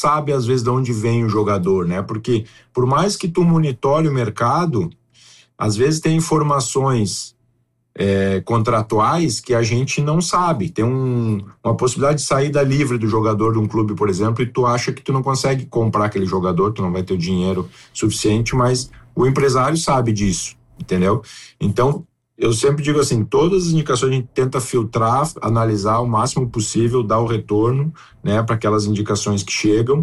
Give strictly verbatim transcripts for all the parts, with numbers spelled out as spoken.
sabe às vezes de onde vem o jogador, né? Porque por mais que tu monitore o mercado, às vezes tem informações é, contratuais que a gente não sabe. Tem um, uma possibilidade de saída livre do jogador de um clube, por exemplo, e tu acha que tu não consegue comprar aquele jogador, tu não vai ter o dinheiro suficiente, mas o empresário sabe disso, entendeu? Então, eu sempre digo assim, todas as indicações a gente tenta filtrar, analisar o máximo possível, dar o retorno, né, para aquelas indicações que chegam.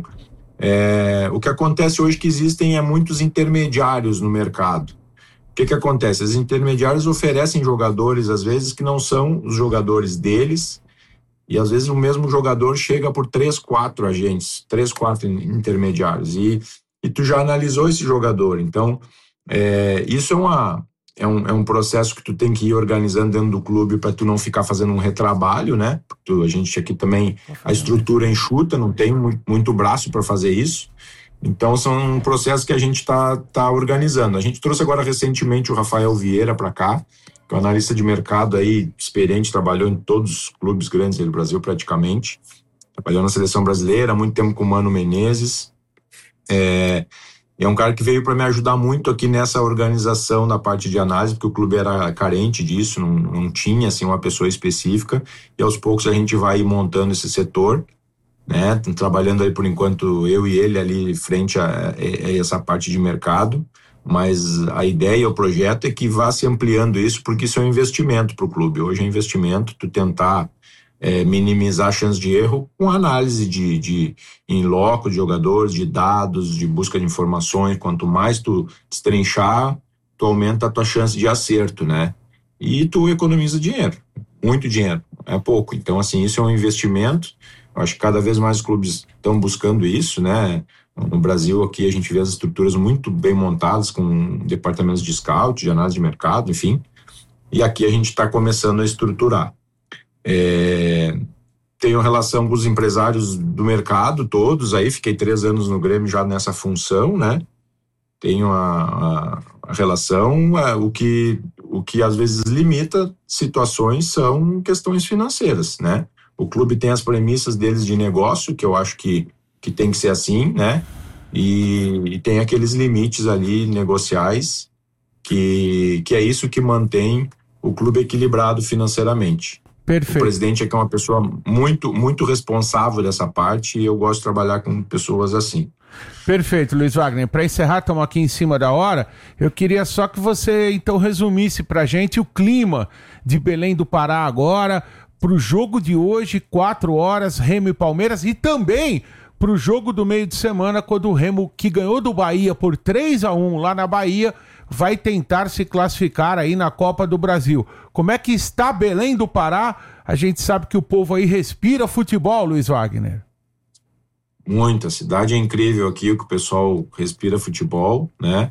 É, o que acontece hoje é que existem é, muitos intermediários no mercado. O que que acontece? Os intermediários oferecem jogadores, às vezes, que não são os jogadores deles, e às vezes o mesmo jogador chega por três, quatro agentes, três, quatro intermediários, e, e tu já analisou esse jogador. Então, é, isso é uma... É um, é um processo que tu tem que ir organizando dentro do clube para tu não ficar fazendo um retrabalho, né? Tu, a gente aqui também, a estrutura é enxuta, não tem muito, muito braço para fazer isso. Então são processos que a gente tá, tá organizando. A gente trouxe agora recentemente o Rafael Vieira para cá, que é um analista de mercado aí, experiente, trabalhou em todos os clubes grandes do Brasil praticamente. Trabalhou na seleção brasileira, há muito tempo com o Mano Menezes. É... E é um cara que veio para me ajudar muito aqui nessa organização da parte de análise, porque o clube era carente disso, não, não tinha assim uma pessoa específica, e aos poucos a gente vai montando esse setor, né? Trabalhando aí por enquanto eu e ele ali frente a, a, a essa parte de mercado, mas a ideia, o projeto é que vá se ampliando isso, porque isso é um investimento para o clube. Hoje é investimento, tu tentar É, minimizar a chance de erro com análise de, de em loco de jogadores, de dados, de busca de informações. Quanto mais tu destrinchar, tu aumenta a tua chance de acerto, né? E tu economiza dinheiro, muito dinheiro, é pouco. Então, assim, isso é um investimento. Eu acho que cada vez mais os clubes estão buscando isso, né? No Brasil, aqui, a gente vê as estruturas muito bem montadas, com departamentos de scout, de análise de mercado, enfim. E aqui a gente está começando a estruturar. É, tenho relação com os empresários do mercado todos aí, fiquei três anos no Grêmio já nessa função, né? Tenho a, a, a relação, a, o, que, o que às vezes limita situações são questões financeiras, né? O clube tem as premissas deles de negócio, que eu acho que, que tem que ser assim, né? E, e tem aqueles limites ali negociais, que, que é isso que mantém o clube equilibrado financeiramente. Perfeito. O presidente é que é uma pessoa muito, muito responsável dessa parte, e eu gosto de trabalhar com pessoas assim. Perfeito, Luiz Wagner. Para encerrar, estamos aqui em cima da hora, eu queria só que você então resumisse para a gente o clima de Belém do Pará agora, para o jogo de hoje, quatro horas, Remo e Palmeiras, e também para o jogo do meio de semana, quando o Remo, que ganhou do Bahia por três a um lá na Bahia, vai tentar se classificar aí na Copa do Brasil. Como é que está Belém do Pará? A gente sabe que o povo aí respira futebol, Luiz Wagner. Muito, a cidade é incrível aqui, o que o pessoal respira futebol, né?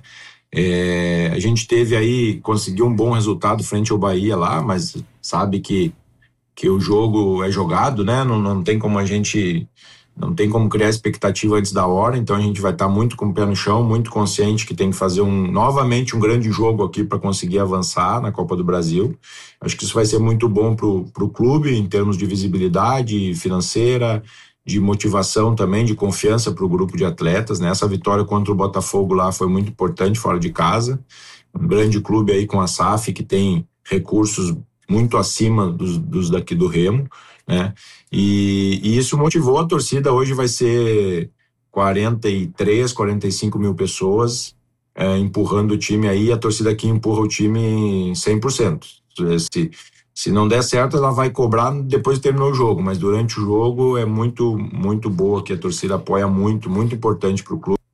É, a gente teve aí, conseguiu um bom resultado frente ao Bahia lá, mas sabe que, que o jogo é jogado, né? Não, não tem como a gente... Não tem como criar expectativa antes da hora, então a gente vai estar muito com o pé no chão, muito consciente que tem que fazer um, novamente um grande jogo aqui para conseguir avançar na Copa do Brasil. Acho que isso vai ser muito bom para o clube em termos de visibilidade financeira, de motivação também, de confiança para o grupo de atletas, né? Essa vitória contra o Botafogo lá foi muito importante fora de casa. Um grande clube aí com a S A F que tem recursos muito acima dos, dos daqui do Remo, né? E, e isso motivou a torcida. Hoje vai ser quarenta e três, quarenta e cinco mil pessoas é, empurrando o time aí. A torcida aqui empurra o time cem por cento. Se, se não der certo, ela vai cobrar depois de terminar o jogo, mas durante o jogo é muito, muito boa, que a torcida apoia muito, muito importante para o clube.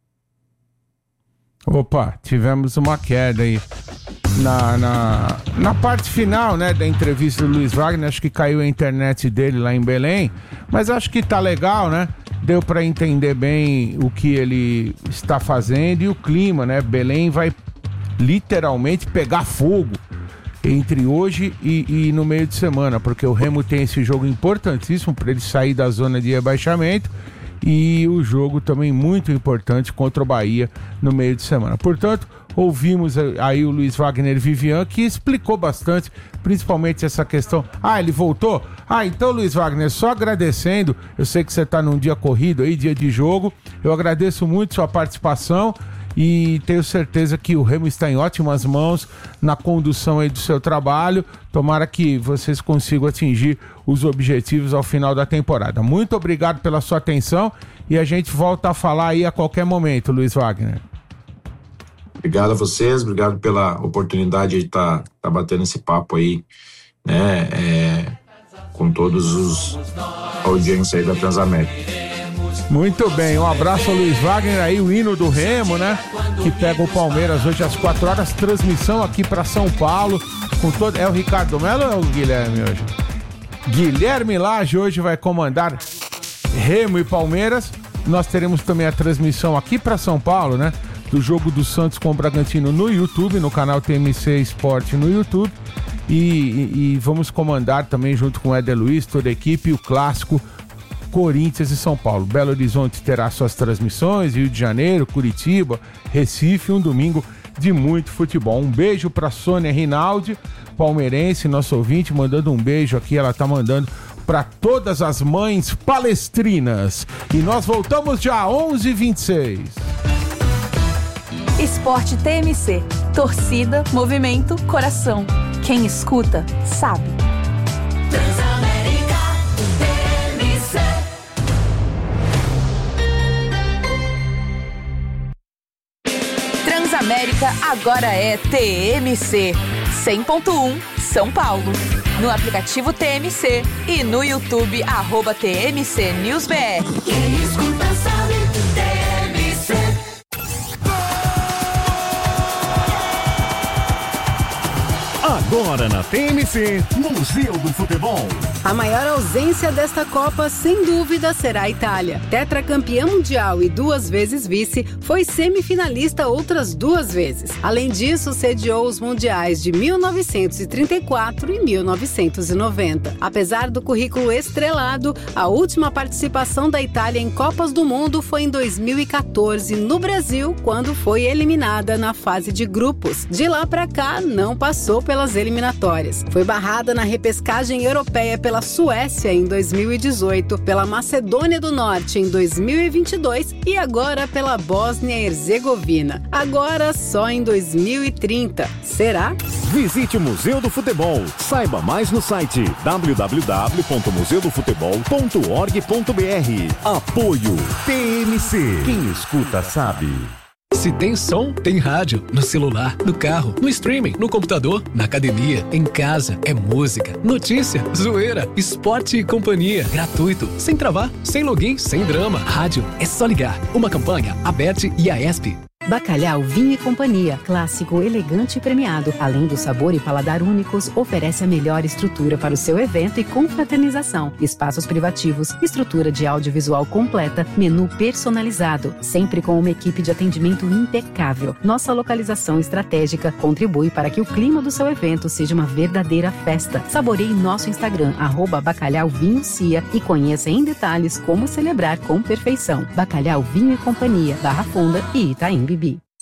Opa, tivemos uma queda aí na, na, na parte final, né, da entrevista do Luiz Wagner. Acho que caiu a internet dele lá em Belém, mas acho que tá legal, né? Deu para entender bem o que ele está fazendo e o clima, né? Belém vai literalmente pegar fogo entre hoje e, e no meio de semana, porque o Remo tem esse jogo importantíssimo para ele sair da zona de rebaixamento, e o jogo também muito importante contra o Bahia no meio de semana. Portanto, Ouvimos aí o Luiz Wagner Vivian, que explicou bastante, principalmente essa questão. Ah, ele voltou? Ah, então, Luiz Wagner, só agradecendo, eu sei que você está num dia corrido aí, dia de jogo, eu agradeço muito sua participação e tenho certeza que o Remo está em ótimas mãos na condução aí do seu trabalho. Tomara que vocês consigam atingir os objetivos ao final da temporada. Muito obrigado pela sua atenção e a gente volta a falar aí a qualquer momento, Luiz Wagner. Obrigado a vocês, obrigado pela oportunidade de estar tá, tá batendo esse papo aí, né, é, com todos os audiências aí da Transamérica. Muito bem, um abraço ao Luiz Wagner aí, o hino do Remo, né? Que pega o Palmeiras hoje às quatro horas, transmissão aqui para São Paulo. Com todo... É o Ricardo Melo ou é o Guilherme hoje? Guilherme Lage hoje vai comandar Remo e Palmeiras. Nós teremos também a transmissão aqui para São Paulo, né? Do jogo do Santos com o Bragantino no YouTube, no canal T M C Esporte no YouTube. E, e, e vamos comandar também junto com o Éder Luiz, toda a equipe, o clássico Corinthians e São Paulo. Belo Horizonte terá suas transmissões, Rio de Janeiro, Curitiba, Recife, um domingo de muito futebol. Um beijo para Sônia Rinaldi, palmeirense, nosso ouvinte, mandando um beijo aqui, ela tá mandando para todas as mães palestrinas. E nós voltamos já onze e vinte e seis. Esporte T M C. Torcida, movimento, coração. Quem escuta, sabe. Transamérica T M C. Transamérica agora é T M C. cem ponto um São Paulo. No aplicativo T M C e no YouTube, arroba T M C News B R. Quem escuta sabe, T M C. Agora na T M C, Museu do Futebol. A maior ausência desta Copa, sem dúvida, será a Itália. Tetracampeã mundial e duas vezes vice, foi semifinalista outras duas vezes. Além disso, sediou os mundiais de mil novecentos e trinta e quatro e mil novecentos e noventa. Apesar do currículo estrelado, a última participação da Itália em Copas do Mundo foi em dois mil e quatorze, no Brasil, quando foi eliminada na fase de grupos. De lá pra cá, não passou pelas eliminatórias. Foi barrada na repescagem europeia pela Suécia em dois mil e dezoito, pela Macedônia do Norte em dois mil e vinte e dois e agora pela Bósnia e Herzegovina. Agora só em dois mil e trinta. Será? Visite o Museu do Futebol. Saiba mais no site w w w ponto museu do futebol ponto org ponto b r. Apoio T M C. Quem escuta sabe. Se tem som, tem rádio. No celular, no carro, no streaming, no computador, na academia, em casa. É música, notícia, zoeira, esporte e companhia. Gratuito, sem travar, sem login, sem drama. Rádio é só ligar. Uma campanha, Aberte e a ESP. Bacalhau Vinho e Companhia, clássico, elegante e premiado. Além do sabor e paladar únicos, oferece a melhor estrutura para o seu evento e confraternização. Espaços privativos, estrutura de audiovisual completa, menu personalizado, sempre com uma equipe de atendimento impecável. Nossa localização estratégica contribui para que o clima do seu evento seja uma verdadeira festa. Saboreie nosso Instagram, arroba Bacalhau Vinho Cia, e conheça em detalhes como celebrar com perfeição. Bacalhau Vinho e Companhia, Barra Funda e Itaim.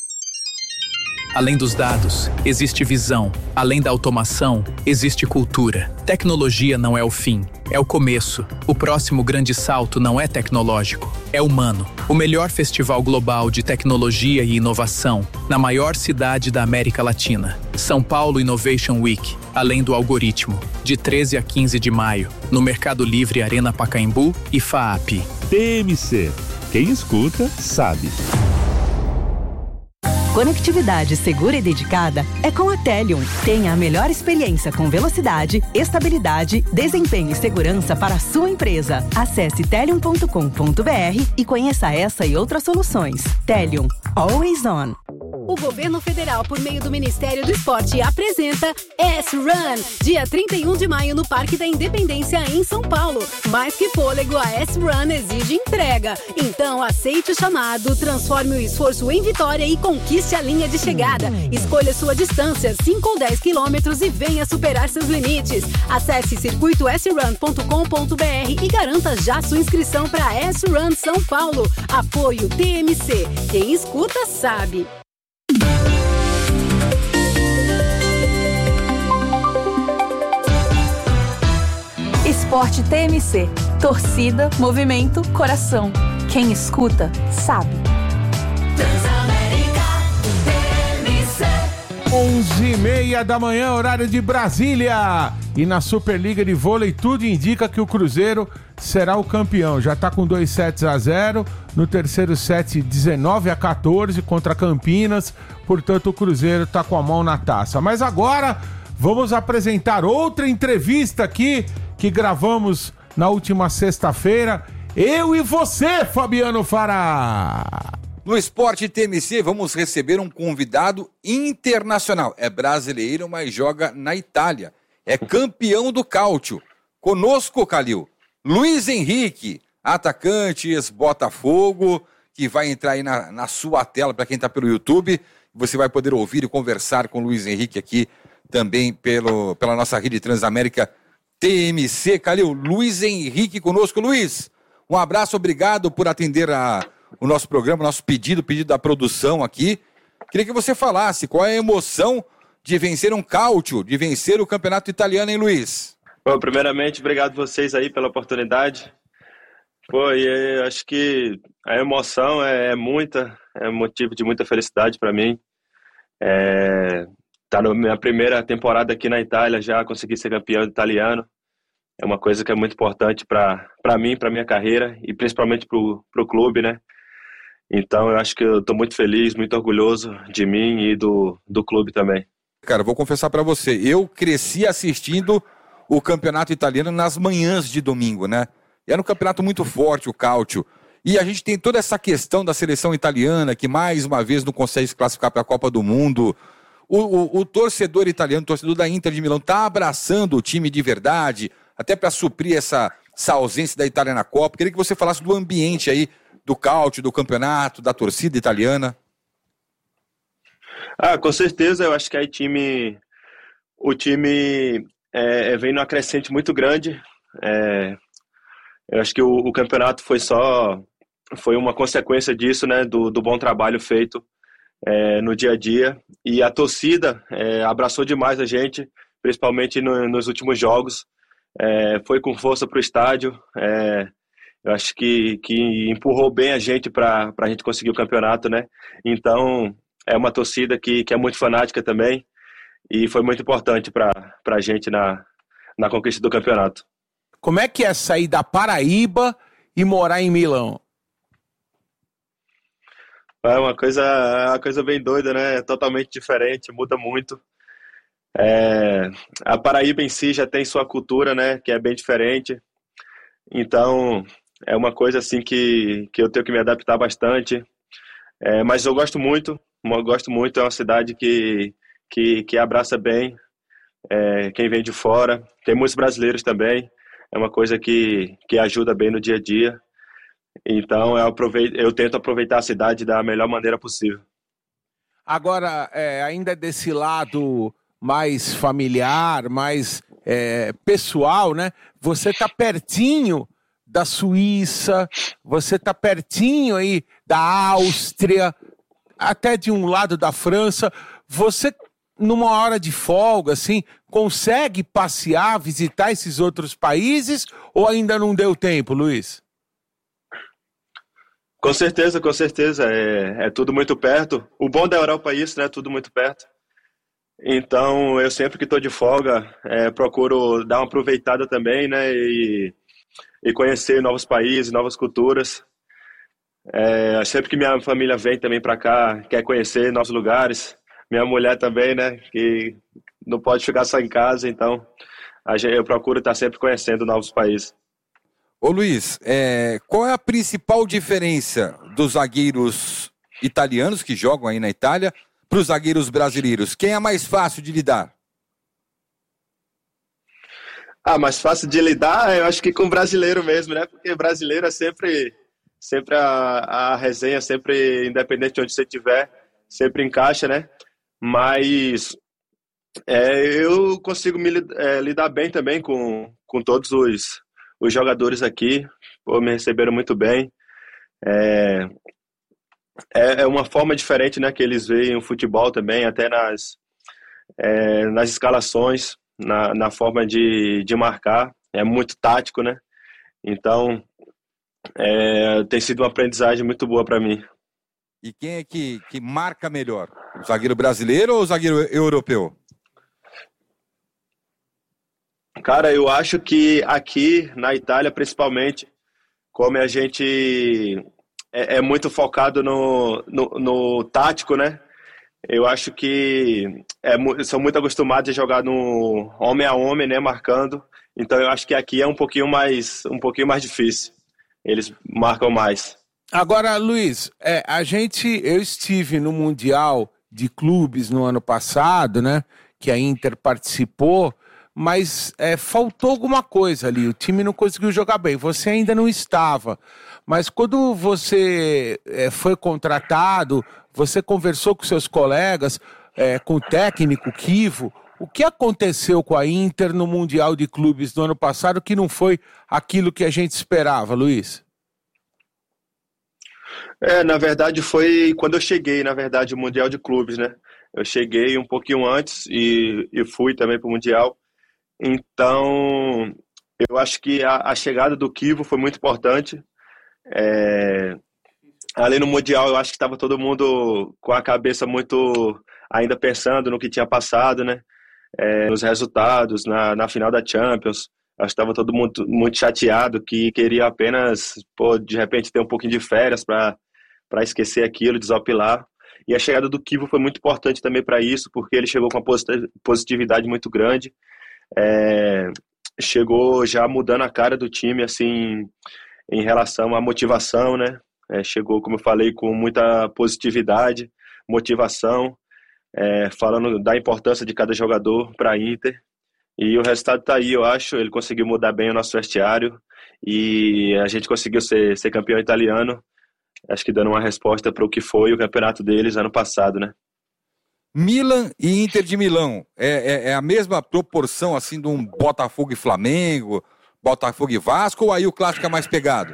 Além dos dados, existe visão. Além da automação, existe cultura. Tecnologia não é o fim, é o começo. O próximo grande salto não é tecnológico, é humano. O melhor festival global de tecnologia e inovação, na maior cidade da América Latina. São Paulo Innovation Week, além do algoritmo, de treze a quinze de maio, no Mercado Livre Arena Pacaembu e FAAP. T M C. Quem escuta, sabe. Conectividade segura e dedicada é com a Telium. Tenha a melhor experiência com velocidade, estabilidade, desempenho e segurança para a sua empresa. Acesse telium ponto com ponto b r e conheça essa e outras soluções. Telium. Always on. O governo federal, por meio do Ministério do Esporte, apresenta S-Run, dia trinta e um de maio no Parque da Independência, em São Paulo. Mais que fôlego, a S-Run exige entrega. Então, aceite o chamado, transforme o esforço em vitória e conquiste a linha de chegada. Escolha sua distância, cinco ou dez quilômetros, e venha superar seus limites. Acesse circuito s run ponto com ponto b r e garanta já sua inscrição para S-Run São Paulo. Apoio T M C. Quem escuta, sabe. Esporte T M C. Torcida, movimento, coração. Quem escuta, sabe. Transamérica, T M C. onze e meia da manhã, horário de Brasília. E na Superliga de Vôlei, tudo indica que o Cruzeiro será o campeão. Já está com dois sets a zero. No terceiro set, dezenove a quatorze contra Campinas. Portanto, o Cruzeiro está com a mão na taça. Mas agora, vamos apresentar outra entrevista aqui que gravamos na última sexta-feira. Eu e você, Fabiano Fará. No Esporte T M C, vamos receber um convidado internacional. É brasileiro, mas joga na Itália. É campeão do Cáutio. Conosco, Calil, Luiz Henrique, atacante ex-Botafogo, que vai entrar aí na, na sua tela para quem está pelo YouTube. Você vai poder ouvir e conversar com o Luiz Henrique aqui também pelo, pela nossa rede Transamérica T M C. Calil, Luiz Henrique conosco. Luiz, um abraço, obrigado por atender a, o nosso programa, nosso pedido, pedido da produção aqui. Queria que você falasse qual é a emoção de vencer um Cáutio, de vencer o campeonato italiano, hein, Luiz? Bom, primeiramente, obrigado vocês aí pela oportunidade. Pô, e acho que a emoção é, é muita, é motivo de muita felicidade para mim. É, tá na minha primeira temporada aqui na Itália, já consegui ser campeão italiano. É uma coisa que é muito importante para mim, para minha carreira e principalmente para o clube, né? Então eu acho que eu estou muito feliz, muito orgulhoso de mim e do, do clube também. Cara, vou confessar para você, eu cresci assistindo o campeonato italiano nas manhãs de domingo, né? Era um campeonato muito forte, o Cáutio. E a gente tem toda essa questão da seleção italiana, que mais uma vez não consegue se classificar para a Copa do Mundo. O, o, o torcedor italiano, o torcedor da Inter de Milão, está abraçando o time de verdade, até para suprir essa, essa ausência da Itália na Copa. Queria que você falasse do ambiente aí, do Cáutio, do campeonato, da torcida italiana. Ah, com certeza, eu acho que aí time, o time é, vem numa crescente muito grande. É, eu acho que o, o campeonato foi só foi uma consequência disso, né, do, do bom trabalho feito é, no dia a dia. E a torcida é, abraçou demais a gente, principalmente no, nos últimos jogos. É, foi com força para o estádio. É, eu acho que, que empurrou bem a gente para a gente conseguir o campeonato, né? Então é uma torcida que, que é muito fanática também e foi muito importante para a gente na, na conquista do campeonato. Como é que é sair da Paraíba e morar em Milão? É uma coisa, uma coisa bem doida, né? É totalmente diferente, muda muito. É, a Paraíba em si já tem sua cultura, né? Que é bem diferente. Então é uma coisa assim que, que eu tenho que me adaptar bastante. É, mas eu gosto muito, eu gosto muito. É uma cidade que, que, que abraça bem é, quem vem de fora. Tem muitos brasileiros também. É uma coisa que, que ajuda bem no dia a dia. Então eu, aproveito, eu tento aproveitar a cidade da melhor maneira possível. Agora, é, ainda desse lado mais familiar, mais é, pessoal, né? Você tá pertinho da Suíça, você tá pertinho aí da Áustria, até de um lado da França. Você, numa hora de folga, assim, consegue passear, visitar esses outros países ou ainda não deu tempo, Luiz? Com certeza, com certeza. É, é tudo muito perto. O bom da Europa é isso, né? Tudo muito perto. Então, eu sempre que estou de folga, é, procuro dar uma aproveitada também, né? E, e conhecer novos países, novas culturas. É, sempre que minha família vem também para cá, quer conhecer novos lugares. Minha mulher também, né? Que não pode ficar só em casa, então a gente, eu procuro estar sempre conhecendo novos países. Ô Luiz, é, qual é a principal diferença dos zagueiros italianos que jogam aí na Itália para os zagueiros brasileiros? Quem é mais fácil de lidar? Ah, mais fácil de lidar, eu acho que com brasileiro mesmo, né? Porque brasileiro é sempre, sempre a, a resenha, sempre, independente de onde você estiver, sempre encaixa, né? Mas é, eu consigo me é, lidar bem também com, com todos os, os jogadores aqui. Pô, me receberam muito bem. É, é uma forma diferente, né, que eles veem o futebol também, até nas, é, nas escalações, na, na forma de, de marcar. é muito tático, né? Então, é, tem sido uma aprendizagem muito boa para mim. E quem é que, que marca melhor? O zagueiro brasileiro ou o zagueiro europeu? Cara, eu acho que aqui na Itália, principalmente, como a gente é, é muito focado no, no, no tático, né? Eu acho que é, são muito acostumados a jogar no homem a homem, né? Marcando. Então eu acho que aqui é um pouquinho mais, um pouquinho mais difícil. Eles marcam mais. Agora, Luiz, é, a gente, eu estive no Mundial de Clubes no ano passado, né? Que a Inter participou, mas é, faltou alguma coisa ali. O time não conseguiu jogar bem. Você ainda não estava. Mas quando você é, foi contratado, você conversou com seus colegas, é, com o técnico Kivo. O que aconteceu com a Inter no Mundial de Clubes do ano passado que não foi aquilo que a gente esperava, Luiz? É, na verdade foi quando eu cheguei, na verdade, o Mundial de Clubes, né? Eu cheguei um pouquinho antes e, e fui também para o Mundial. Então, eu acho que a, a chegada do Kivo foi muito importante. É, ali no Mundial, eu acho que estava todo mundo com a cabeça muito ainda pensando no que tinha passado, né? É, nos resultados, na, na final da Champions. Acho que estava todo mundo muito chateado, que queria apenas, pô, de repente, ter um pouquinho de férias para para esquecer aquilo, desopilar. E a chegada do Kivo foi muito importante também para isso, porque ele chegou com uma positividade muito grande. É, chegou já mudando a cara do time, assim, em relação à motivação, né? É, chegou, como eu falei, com muita positividade, motivação, é, falando da importância de cada jogador para a Inter. E o resultado está aí, eu acho. Ele conseguiu mudar bem o nosso vestiário e a gente conseguiu ser, ser campeão italiano. Acho que dando uma resposta para o que foi o campeonato deles ano passado, né? Milan e Inter de Milão, é, é, é a mesma proporção assim de um Botafogo e Flamengo, Botafogo e Vasco, ou aí o clássico é mais pegado?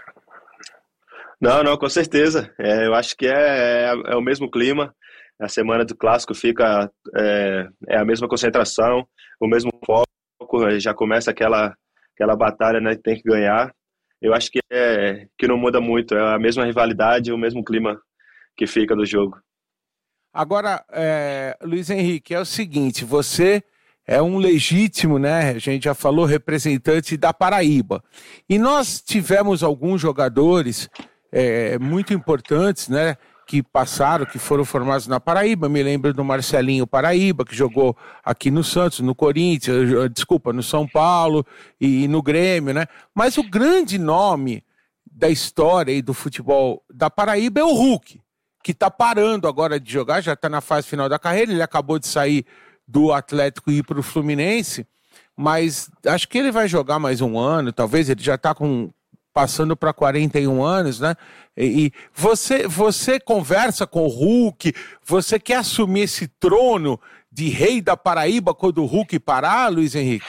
Não, não, com certeza. É, eu acho que é, é, é o mesmo clima. A semana do clássico fica é, é a mesma concentração, o mesmo foco, já começa aquela, aquela batalha, né, que tem que ganhar. Eu acho que, é, que não muda muito, é a mesma rivalidade, o mesmo clima que fica do jogo. Agora, é, Luiz Henrique, é o seguinte, você é um legítimo, né, a gente já falou, representante da Paraíba. E nós tivemos alguns jogadores é, muito importantes, né, que passaram, que foram formados na Paraíba. Me lembro do Marcelinho Paraíba, que jogou aqui no Santos, no Corinthians, desculpa, no São Paulo e no Grêmio, né? Mas o grande nome da história e do futebol da Paraíba é o Hulk, que está parando agora de jogar, já está na fase final da carreira. Ele acabou de sair do Atlético e ir para o Fluminense, mas acho que ele vai jogar mais um ano, talvez. Ele já está com... passando para quarenta e um anos, né? E, e você, você conversa com o Hulk, você quer assumir esse trono de rei da Paraíba quando o Hulk parar, Luiz Henrique?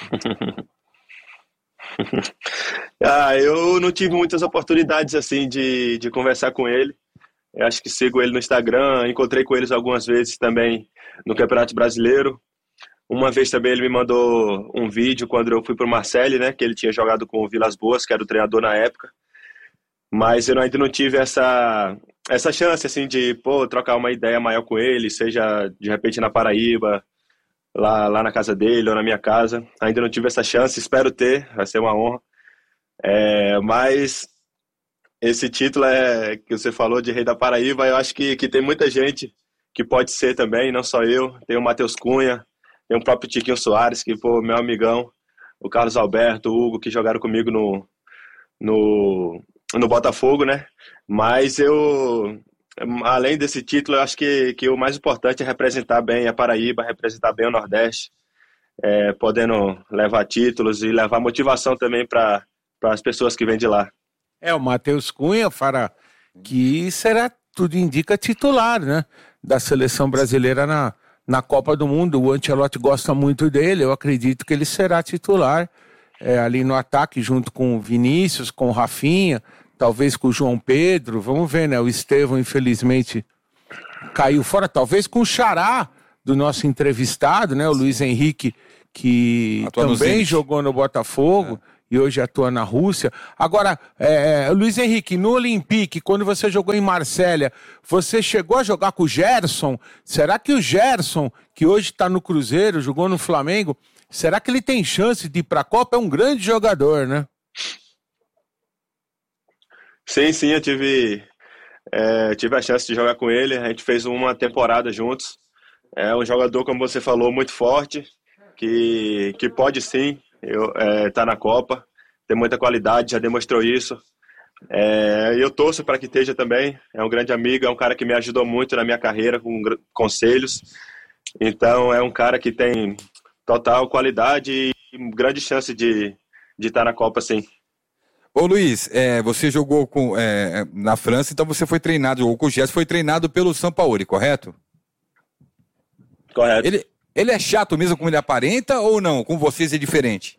ah, eu não tive muitas oportunidades assim de, de conversar com ele. Eu acho que sigo ele no Instagram, encontrei com eles algumas vezes também no Campeonato Brasileiro. Uma vez também ele me mandou um vídeo quando eu fui para o Marseille, né, que ele tinha jogado com o Vilas Boas, que era o treinador na época. Mas eu ainda não tive essa, essa chance assim, de pô, trocar uma ideia maior com ele, seja de repente na Paraíba, lá, lá na casa dele ou na minha casa. Ainda não tive essa chance, espero ter, vai ser uma honra. É, mas esse título é, que você falou de Rei da Paraíba, eu acho que, que tem muita gente que pode ser também, não só eu. Tem o Matheus Cunha, tem o próprio Tiquinho Soares, que, pô, meu amigão, o Carlos Alberto, o Hugo, que jogaram comigo no, no, no Botafogo, né? Mas eu, além desse título, eu acho que, que o mais importante é representar bem a Paraíba, representar bem o Nordeste, é, podendo levar títulos e levar motivação também para as pessoas que vêm de lá. É, o Matheus Cunha, Fará, que será, tudo indica, titular, né? Da seleção brasileira na... na Copa do Mundo. O Ancelotti gosta muito dele, eu acredito que ele será titular é, ali no ataque, junto com o Vinícius, com o Rafinha, talvez com o João Pedro, vamos ver, né? O Estevão, infelizmente, caiu fora, talvez com o xará do nosso entrevistado, né? O Luiz Henrique, que Atua também jogou no Botafogo é. e hoje atua na Rússia. Agora, é, Luiz Henrique, no Olympique, quando você jogou em Marsella, você chegou a jogar com o Gerson? Será que o Gerson, que hoje está no Cruzeiro, jogou no Flamengo, será que ele tem chance de ir para a Copa? É um grande jogador, né? Sim, sim, eu tive, é, tive a chance de jogar com ele. A gente fez uma temporada juntos. É um jogador, como você falou, muito forte, que, que pode sim estar é, tá na Copa, tem muita qualidade, já demonstrou isso. É, eu torço para que esteja também. É um grande amigo, é um cara que me ajudou muito na minha carreira com conselhos. Então, é um cara que tem total qualidade e grande chance de de estar na Copa, sim. Ô Luiz, é, você jogou com, é, na França, então você foi treinado, jogou com o Gerson, foi treinado pelo Sampaoli, correto? Correto. Ele, ele é chato mesmo como ele aparenta ou não? Com vocês é diferente?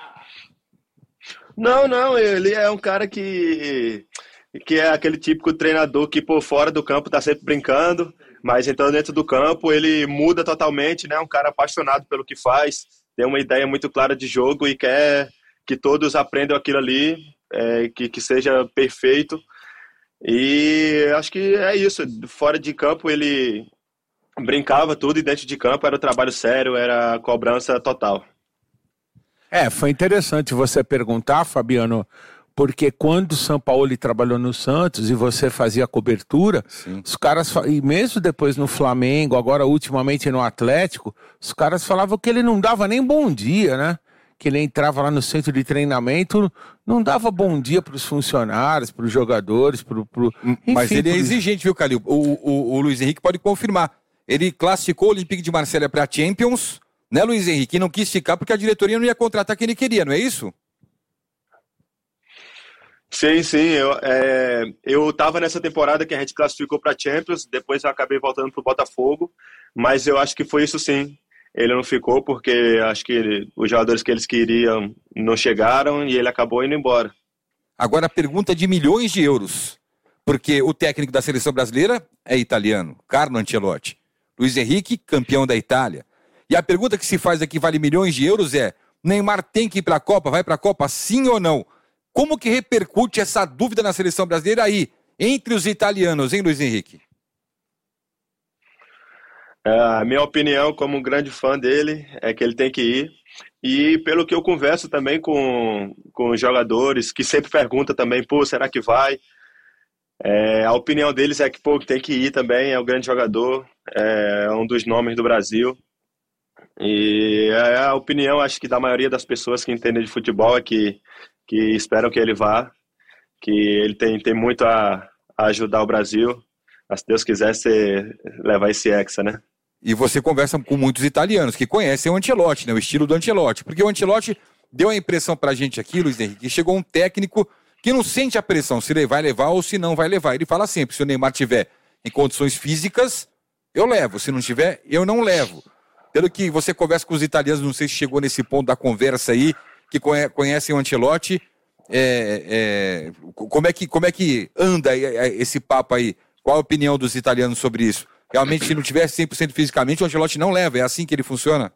Não, não, ele é um cara que, que é aquele típico treinador que por fora do campo tá sempre brincando, mas então dentro do campo ele muda totalmente, né? Um cara apaixonado pelo que faz, tem uma ideia muito clara de jogo e quer que todos aprendam aquilo ali, é, que, que seja perfeito. E acho que é isso, fora de campo ele brincava tudo e dentro de campo era o trabalho sério, era a cobrança total. É, foi interessante você perguntar, Fabiano, porque quando o Sampaoli trabalhou no Santos e você fazia cobertura, sim, os caras, e mesmo depois no Flamengo, agora ultimamente no Atlético, os caras falavam que ele não dava nem bom dia, né? Que ele entrava lá no centro de treinamento, não dava bom dia para os funcionários, para os jogadores, pro, pro... Enfim, mas ele é pro... exigente, viu, Calil? O, o, o Luiz Henrique pode confirmar. Ele classificou o Olympique de Marsella para a Champions, né, Luiz Henrique? E não quis ficar porque a diretoria não ia contratar quem ele queria, não é isso? Sim, sim. Eu é, eu estava nessa temporada que a gente classificou para a Champions, depois eu acabei voltando para o Botafogo, mas eu acho que foi isso sim. Ele não ficou porque acho que ele, os jogadores que eles queriam não chegaram e ele acabou indo embora. Agora a pergunta de milhões de euros, porque o técnico da seleção brasileira é italiano, Carlo Ancelotti. Luiz Henrique, campeão da Itália. E a pergunta que se faz aqui, vale milhões de euros, é: Neymar tem que ir para a Copa, vai para a Copa, sim ou não? Como que repercute essa dúvida na seleção brasileira aí, entre os italianos, hein, Luiz Henrique? A minha opinião, como um grande fã dele, é que ele tem que ir. E pelo que eu converso também com, com os jogadores, que sempre perguntam também, pô, será que vai? É, a opinião deles é que, pô, tem que ir também, é um grande jogador, é um dos nomes do Brasil. E a opinião, acho que da maioria das pessoas que entendem de futebol é que, que esperam que ele vá, que ele tem, tem muito a, a ajudar o Brasil, mas se Deus quiser, você levar esse hexa, né? E você conversa com muitos italianos que conhecem o Ancelotti, né? O estilo do Ancelotti. Porque o Ancelotti deu a impressão pra gente aqui, Luiz Henrique, que chegou um técnico que não sente a pressão se ele vai levar ou se não vai levar. Ele fala sempre, se o Neymar tiver em condições físicas, eu levo. Se não tiver, eu não levo. Pelo que você conversa com os italianos, não sei se chegou nesse ponto da conversa aí, que conhecem o Ancelotti, é, é, como, é que, como é que anda esse papo aí? Qual a opinião dos italianos sobre isso? Realmente, se não tiver cem por cento fisicamente, o Ancelotti não leva, é assim que ele funciona?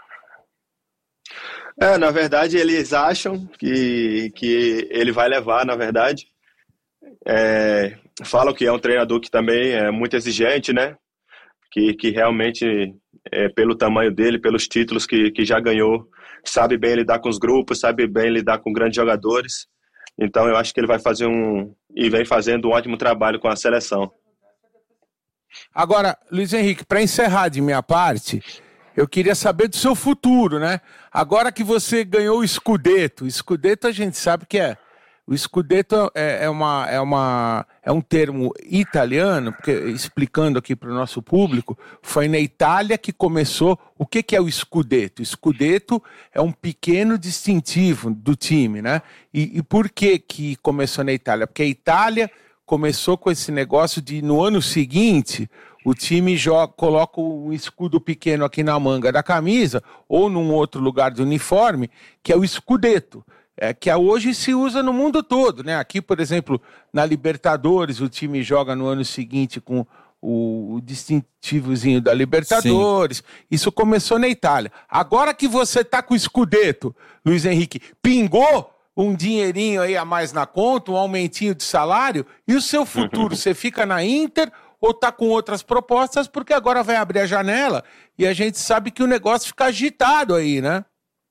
É, na verdade, eles acham que, que ele vai levar, na verdade. É, falam que é um treinador que também é muito exigente, né? Que, que realmente, é, pelo tamanho dele, pelos títulos que, que já ganhou, sabe bem lidar com os grupos, sabe bem lidar com grandes jogadores. Então, eu acho que ele vai fazer um... e vem fazendo um ótimo trabalho com a seleção. Agora, Luiz Henrique, para encerrar de minha parte, eu queria saber do seu futuro, né? Agora que você ganhou o Scudetto, o Scudetto a gente sabe que é... O Scudetto é, é, uma, é, uma, é um termo italiano, porque, explicando aqui para o nosso público, foi na Itália que começou... O que, que é o Scudetto? O Scudetto é um pequeno distintivo do time, né? E, e por que que começou na Itália? Porque a Itália começou com esse negócio de, no ano seguinte, o time joga, coloca um escudo pequeno aqui na manga da camisa ou num outro lugar do uniforme, que é o Scudetto, é, que hoje se usa no mundo todo, né? Aqui, por exemplo, na Libertadores, o time joga no ano seguinte com o, o distintivozinho da Libertadores. Sim. Isso começou na Itália. Agora que você tá com o Scudetto, Luiz Henrique, pingou um dinheirinho aí a mais na conta, um aumentinho de salário, e o seu futuro, você fica na Inter ou tá com outras propostas, porque agora vai abrir a janela e a gente sabe que o negócio fica agitado aí, né?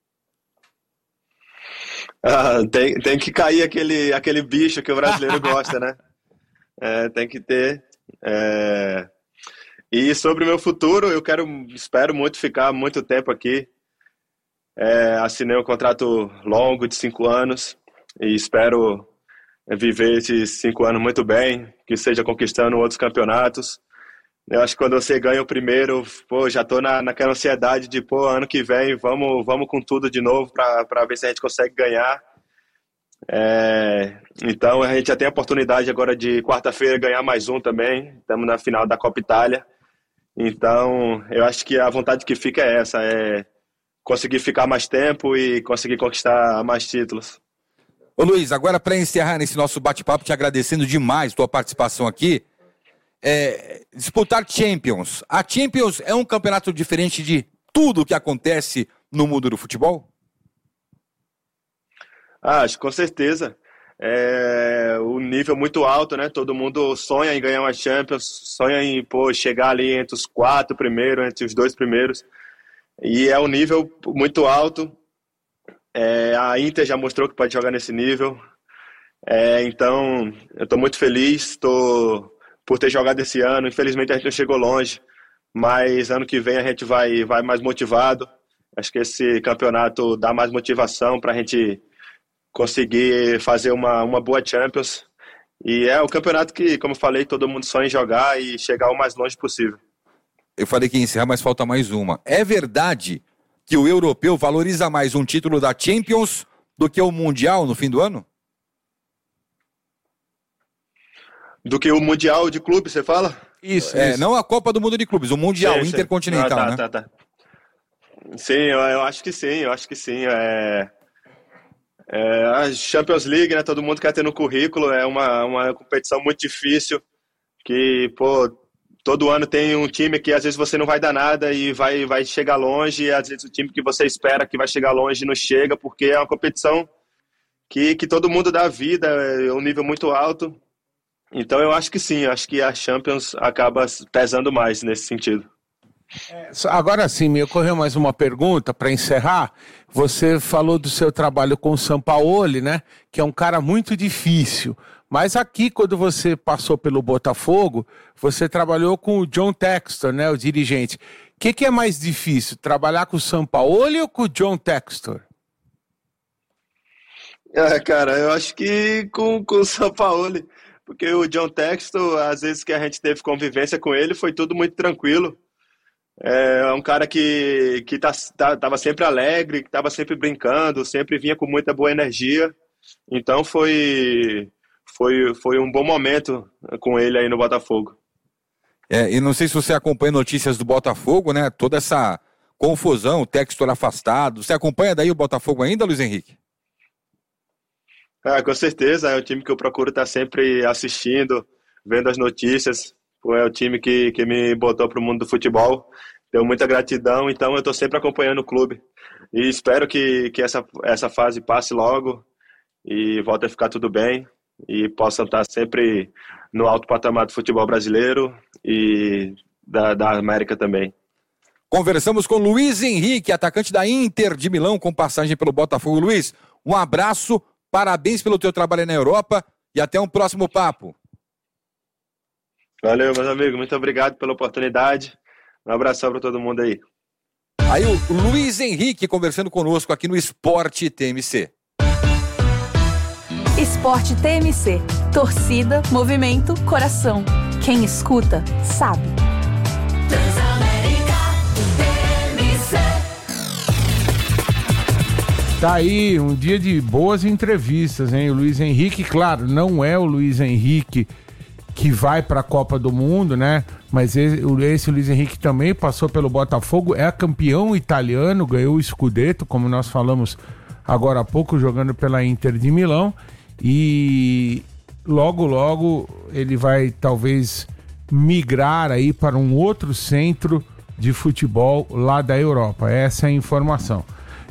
Ah, tem, tem que cair aquele, aquele bicho que o brasileiro gosta, né? É, tem que ter. É... E sobre o meu futuro, eu quero, espero muito ficar muito tempo aqui. É, assinei um contrato longo de cinco anos e espero viver esses cinco anos muito bem, que seja conquistando outros campeonatos. Eu acho que quando você ganha o primeiro, pô, já tô na, naquela ansiedade de, pô, ano que vem, vamos, vamos com tudo de novo para ver se a gente consegue ganhar. É, então a gente já tem a oportunidade agora de quarta-feira ganhar mais um também. Estamos na final da Copa Itália. Então eu acho que a vontade que fica é essa, é conseguir ficar mais tempo e conseguir conquistar mais títulos. Ô Luiz, agora para encerrar nesse nosso bate-papo, te agradecendo demais tua participação aqui, é, disputar Champions. A Champions é um campeonato diferente de tudo que acontece no mundo do futebol? Ah, acho que com certeza. É um nível muito alto, né? Todo mundo sonha em ganhar uma Champions, sonha em pô, chegar ali entre os quatro primeiros, entre os dois primeiros. E é um nível muito alto. É, a Inter já mostrou que pode jogar nesse nível. É, então, eu estou muito feliz tô, por ter jogado esse ano. Infelizmente, a gente não chegou longe, mas ano que vem a gente vai, vai mais motivado. Acho que esse campeonato dá mais motivação para a gente conseguir fazer uma, uma boa Champions. E é o campeonato que, como eu falei, todo mundo sonha em jogar e chegar o mais longe possível. Eu falei que ia encerrar, mas falta mais uma. É verdade que o europeu valoriza mais um título da Champions do que o Mundial no fim do ano? Do que o Mundial de clubes, você fala? Isso, é, isso. Não a Copa do Mundo de Clubes, o Mundial sim, Intercontinental, sim. Ah, tá, né? Tá, tá. Sim, eu, eu acho que sim, eu acho que sim. É, é, a Champions League, né, todo mundo quer ter no currículo, é uma, uma competição muito difícil, que, pô, todo ano tem um time que às vezes você não vai dar nada e vai, vai chegar longe, e às vezes o time que você espera que vai chegar longe não chega, porque é uma competição que, que todo mundo dá vida, é um nível muito alto. Então eu acho que sim, acho que a Champions acaba pesando mais nesse sentido. É, agora sim, me ocorreu mais uma pergunta para encerrar. Você falou do seu trabalho com o Sampaoli, né? Que é um cara muito difícil. Mas aqui, quando você passou pelo Botafogo, você trabalhou com o John Textor, né? O dirigente. O que, que é mais difícil? Trabalhar com o Sampaoli ou com o John Textor? É, cara, eu acho que com, com o Sampaoli. Porque o John Textor, às vezes que a gente teve convivência com ele, foi tudo muito tranquilo. É um cara que, que tá, tá, tava sempre alegre, que tava sempre brincando, sempre vinha com muita boa energia. Então foi, foi, foi um bom momento com ele aí no Botafogo. É, e não sei se você acompanha notícias do Botafogo, né? Toda essa confusão, o Textor afastado. Você acompanha daí o Botafogo ainda, Luiz Henrique? Ah, com certeza, é o time que eu procuro estar sempre assistindo, vendo as notícias. É o time que, que me botou para o mundo do futebol. Tenho muita gratidão, então eu estou sempre acompanhando o clube. E espero que, que essa, essa fase passe logo e volte a ficar tudo bem e possam estar sempre no alto patamar do futebol brasileiro e da, da América também. Conversamos com Luiz Henrique, atacante da Inter de Milão, com passagem pelo Botafogo. Luiz, um abraço, parabéns pelo teu trabalho na Europa e até um próximo papo. Valeu, meus amigos. Muito obrigado pela oportunidade. Um abração para todo mundo aí. Aí o Luiz Henrique conversando conosco aqui no Esporte T M C. Esporte T M C. Torcida, movimento, coração. Quem escuta, sabe. Transamérica T M C. Tá aí, um dia de boas entrevistas, hein? O Luiz Henrique, claro, não é o Luiz Henrique que vai para a Copa do Mundo, né? Mas esse, esse Luiz Henrique também passou pelo Botafogo, é campeão italiano, ganhou o Scudetto, como nós falamos agora há pouco, jogando pela Inter de Milão. E logo, logo ele vai talvez migrar aí para um outro centro de futebol lá da Europa. Essa é a informação.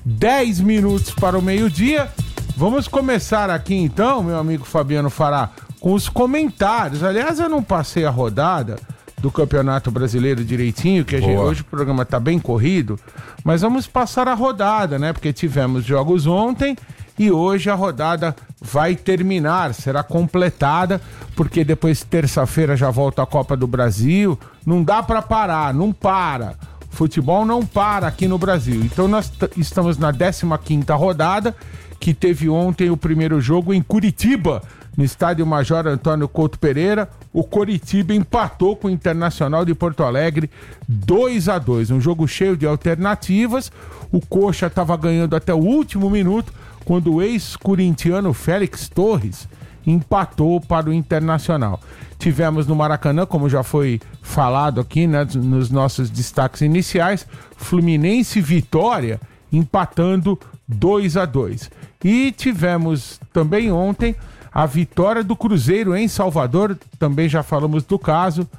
dez minutos para o meio-dia. Vamos começar aqui então, meu amigo Fabiano Fará, com os comentários. Aliás, eu não passei a rodada do Campeonato Brasileiro direitinho, que a gente, hoje o programa está bem corrido, mas vamos passar a rodada, né? Porque tivemos jogos ontem e hoje a rodada vai terminar, será completada, porque depois terça-feira já volta a Copa do Brasil. Não dá para parar, não para. Futebol não para aqui no Brasil. Então nós t- estamos na décima quinta rodada, que teve ontem o primeiro jogo em Curitiba, no estádio Major Antônio Couto Pereira. O Coritiba empatou com o Internacional de Porto Alegre dois a dois. Um jogo cheio de alternativas. O Coxa estava ganhando até o último minuto, quando o ex-corintiano Félix Torres empatou para o Internacional. Tivemos no Maracanã, como já foi falado aqui, né, nos nossos destaques iniciais, Fluminense e Vitória empatando dois a dois. E tivemos também ontem a vitória do Cruzeiro em Salvador, também já falamos do caso.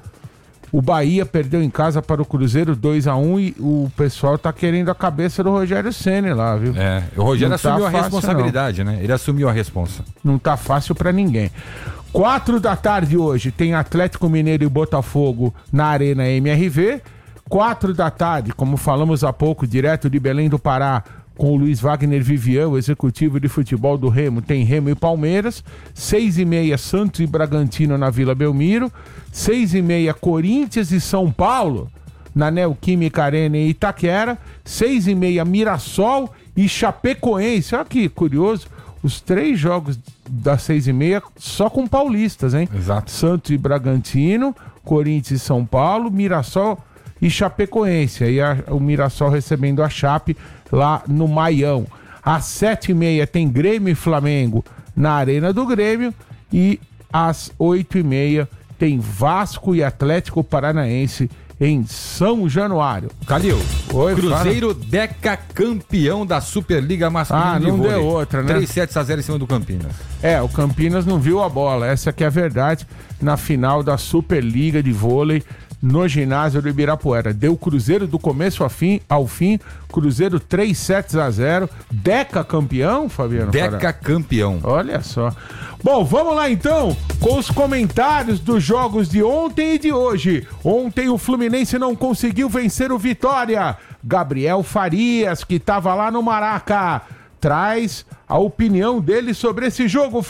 O Bahia perdeu em casa para o Cruzeiro dois a um e o pessoal tá querendo a cabeça do Rogério Ceni lá, viu? É, o Rogério não assumiu tá a fácil, responsabilidade, não. né? Ele assumiu a responsa. Não tá fácil pra ninguém. Quatro da tarde hoje tem Atlético Mineiro e Botafogo na Arena M R V. Quatro da tarde, como falamos há pouco, direto de Belém do Pará, com o Luiz Wagner Vivian, o executivo de futebol do Remo, tem Remo e Palmeiras. Seis e meia, Santos e Bragantino na Vila Belmiro. Seis e meia, Corinthians e São Paulo na Neoquímica Arena em Itaquera. Seis e meia, Mirassol e Chapecoense. Olha que curioso, os três jogos das seis e meia só com paulistas, hein? Exato. Santos e Bragantino, Corinthians e São Paulo, Mirassol e Chapecoense. Aí a, o Mirassol recebendo a Chape lá no Maião. Às sete e meia tem Grêmio e Flamengo na Arena do Grêmio. E às oito e meia tem Vasco e Atlético Paranaense em São Januário. Calil, Oi, Cruzeiro fala. Decacampeão da Superliga Masculina ah, de não vôlei. Deu outra, né? três sete a zero em cima do Campinas. É, o Campinas não viu a bola, essa que é a verdade, na final da Superliga de vôlei no ginásio do Ibirapuera. Deu Cruzeiro do começo ao fim, ao fim, Cruzeiro três sets a zero, Deca campeão, Fabiano? Deca campeão. Olha só. Bom, vamos lá então com os comentários dos jogos de ontem e de hoje. Ontem o Fluminense não conseguiu vencer o Vitória. Gabriel Farias, que estava lá no Maraca, traz a opinião dele sobre esse jogo,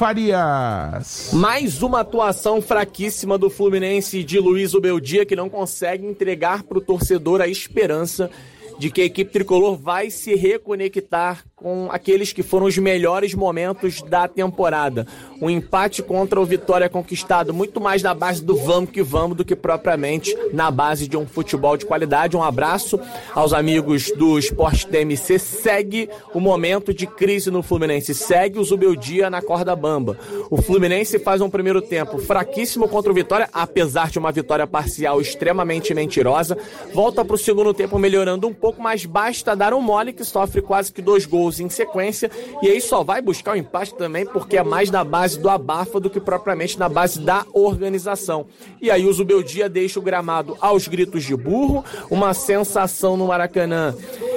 Farias. Mais uma atuação fraquíssima do Fluminense de Luiz Ubeldia, que não consegue entregar para o torcedor a esperança de que a equipe tricolor vai se reconectar com aqueles que foram os melhores momentos da temporada. Um empate contra o Vitória conquistado muito mais na base do vamos que vamos do que propriamente na base de um futebol de qualidade. Um abraço aos amigos do Esporte T M C. Segue o momento de crise no Fluminense, segue o Zubeldia na corda bamba. O Fluminense faz um primeiro tempo fraquíssimo contra o Vitória, apesar de uma vitória parcial extremamente mentirosa. Volta para o segundo tempo melhorando um pouco, mas basta dar um mole que sofre quase que dois gols em sequência, e aí só vai buscar o empate também porque é mais na base do abafa do que propriamente na base da organização. E aí o Zubeldia deixa o gramado aos gritos de burro, uma sensação no Maracanã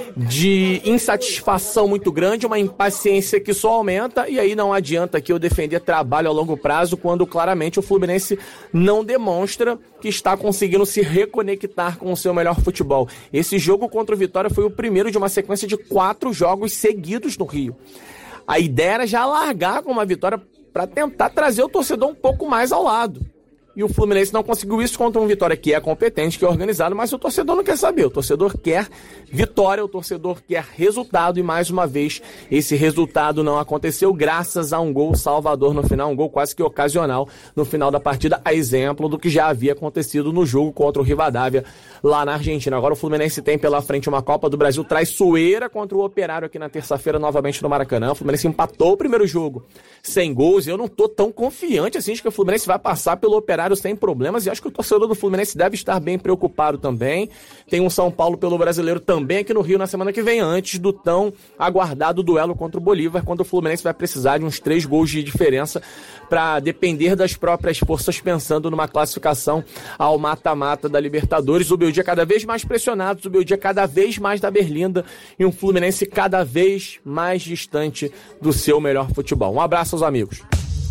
de insatisfação muito grande, uma impaciência que só aumenta, e aí não adianta aqui eu defender trabalho a longo prazo quando claramente o Fluminense não demonstra que está conseguindo se reconectar com o seu melhor futebol. Esse jogo contra o Vitória foi o primeiro de uma sequência de quatro jogos seguidos no Rio. A ideia era já largar com uma vitória para tentar trazer o torcedor um pouco mais ao lado. E o Fluminense não conseguiu isso contra um Vitória que é competente, que é organizado, mas o torcedor não quer saber. O torcedor quer vitória, o torcedor quer resultado, e mais uma vez esse resultado não aconteceu graças a um gol salvador no final, um gol quase que ocasional no final da partida, a exemplo do que já havia acontecido no jogo contra o Rivadavia lá na Argentina. Agora o Fluminense tem pela frente uma Copa do Brasil traiçoeira contra o Operário aqui na terça-feira, novamente no Maracanã. O Fluminense empatou o primeiro jogo sem gols, e eu não tô tão confiante assim de que o Fluminense vai passar pelo Operário horário sem problemas, e acho que o torcedor do Fluminense deve estar bem preocupado também. Tem um São Paulo pelo Brasileiro também aqui no Rio na semana que vem, antes do tão aguardado duelo contra o Bolívar, quando o Fluminense vai precisar de uns três gols de diferença para depender das próprias forças, pensando numa classificação ao mata-mata da Libertadores. O Beldia cada vez mais pressionado, o Beldia cada vez mais da Berlinda, e um Fluminense cada vez mais distante do seu melhor futebol. Um abraço aos amigos.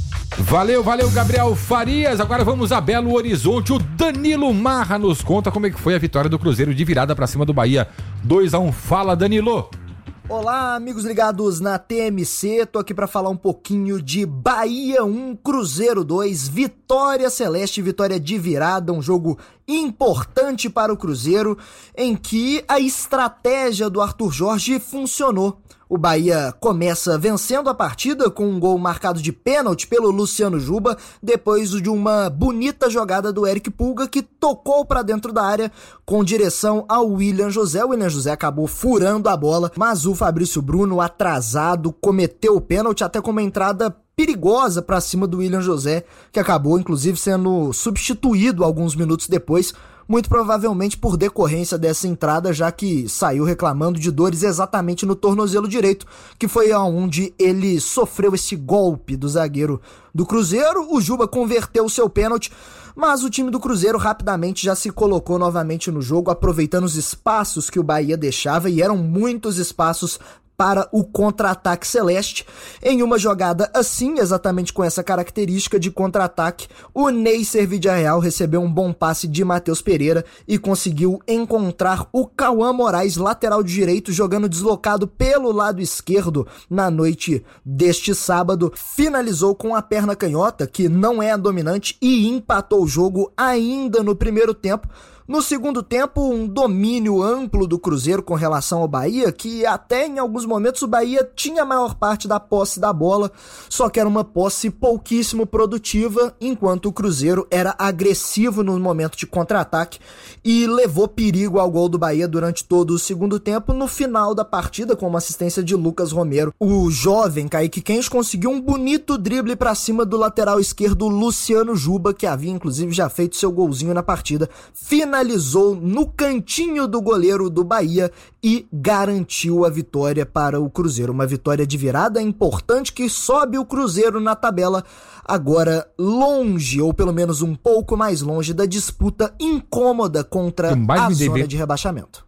Valeu, valeu, Gabriel Farias. Agora vamos a Belo Horizonte. O Danilo Marra nos conta como é que foi a vitória do Cruzeiro de virada pra cima do Bahia. dois a um. Fala, Danilo. Olá, amigos ligados na T M C. Tô aqui pra falar um pouquinho de Bahia um, Cruzeiro dois, vitória celeste, vitória de virada, um jogo importante para o Cruzeiro, em que a estratégia do Arthur Jorge funcionou. O Bahia começa vencendo a partida com um gol marcado de pênalti pelo Luciano Juba, depois de uma bonita jogada do Eric Pulga, que tocou para dentro da área com direção ao William José. O William José acabou furando a bola, mas o Fabrício Bruno, atrasado, cometeu o pênalti, até com uma entrada perigosa para cima do William José, que acabou inclusive sendo substituído alguns minutos depois, muito provavelmente por decorrência dessa entrada, já que saiu reclamando de dores exatamente no tornozelo direito, que foi onde ele sofreu esse golpe do zagueiro do Cruzeiro. O Juba converteu o seu pênalti, mas o time do Cruzeiro rapidamente já se colocou novamente no jogo, aproveitando os espaços que o Bahia deixava, e eram muitos espaços para o contra-ataque celeste. Em uma jogada assim, exatamente com essa característica de contra-ataque, o Neisser Vidiarreal recebeu um bom passe de Matheus Pereira e conseguiu encontrar o Cauã Moraes, lateral direito, jogando deslocado pelo lado esquerdo na noite deste sábado. Finalizou com a perna canhota, que não é a dominante, e empatou o jogo ainda no primeiro tempo. No segundo tempo, um domínio amplo do Cruzeiro com relação ao Bahia, que até em alguns momentos o Bahia tinha a maior parte da posse da bola, só que era uma posse pouquíssimo produtiva, enquanto o Cruzeiro era agressivo no momento de contra-ataque e levou perigo ao gol do Bahia durante todo o segundo tempo. No final da partida, com uma assistência de Lucas Romero, o jovem Kaique Kenji conseguiu um bonito drible para cima do lateral esquerdo Luciano Juba, que havia inclusive já feito seu golzinho na partida. Finalizou Finalizou no cantinho do goleiro do Bahia e garantiu a vitória para o Cruzeiro. Uma vitória de virada importante que sobe o Cruzeiro na tabela, agora longe, ou pelo menos um pouco mais longe, da disputa incômoda contra a zona de rebaixamento.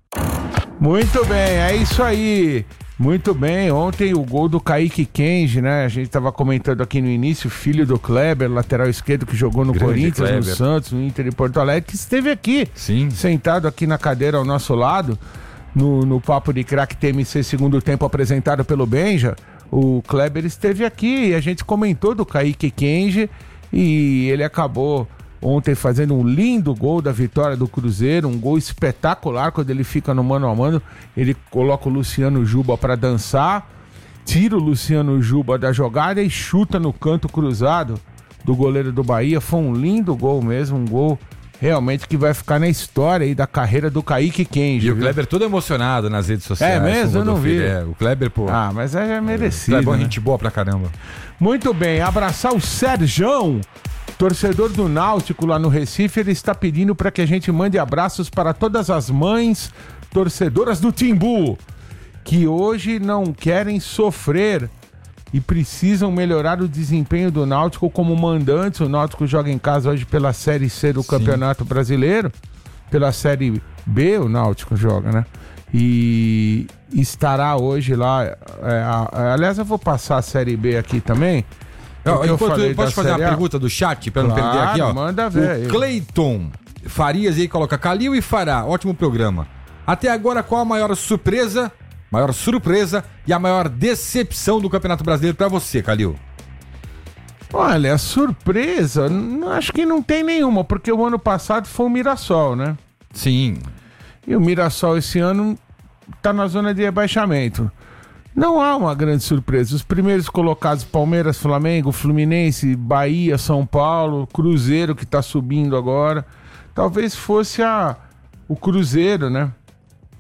Muito bem, é isso aí. Muito bem, ontem o gol do Kaique Kenji, né? A gente estava comentando aqui no início, filho do Kleber, lateral esquerdo que jogou no Grande Corinthians, Kleber. No Santos, no Inter e Porto Alegre, que esteve aqui, Sim. sentado aqui na cadeira ao nosso lado, no, no Papo de Craque T M C segundo tempo apresentado pelo Benja. O Kleber esteve aqui e a gente comentou do Kaique Kenji e ele acabou ontem fazendo um lindo gol da vitória do Cruzeiro, um gol espetacular quando ele fica no mano a mano. Ele coloca o Luciano Juba para dançar, tira o Luciano Juba da jogada e chuta no canto cruzado do goleiro do Bahia. Foi um lindo gol mesmo, um gol realmente que vai ficar na história aí da carreira do Kaique Kenji. E o Kleber todo emocionado nas redes sociais. É mesmo? Eu não vi. É, o Kleber, pô. Ah, mas é, é merecido. É bom, né? Gente boa pra caramba. Muito bem, abraçar o Serjão, torcedor do Náutico lá no Recife. Ele está pedindo para que a gente mande abraços para todas as mães torcedoras do Timbu, que hoje não querem sofrer e precisam melhorar o desempenho do Náutico como mandantes. O Náutico joga em casa hoje pela Série C do Sim. Campeonato Brasileiro, pela Série B o Náutico joga, né? E estará hoje lá, é, a, aliás eu vou passar a Série B aqui também. Eu, eu falei posso fazer uma pergunta do chat para não claro, perder aqui, ó? Manda ver. O Cleiton Farias aí coloca Calil e Fará, ótimo programa. Até agora, qual a maior surpresa, maior surpresa e a maior decepção do Campeonato Brasileiro para você, Calil? Olha, surpresa, acho que não tem nenhuma, porque o ano passado foi o Mirassol, né? Sim. E o Mirassol esse ano tá na zona de rebaixamento. Não há uma grande surpresa. Os primeiros colocados, Palmeiras, Flamengo, Fluminense, Bahia, São Paulo, Cruzeiro que tá subindo agora. Talvez fosse a, o Cruzeiro, né?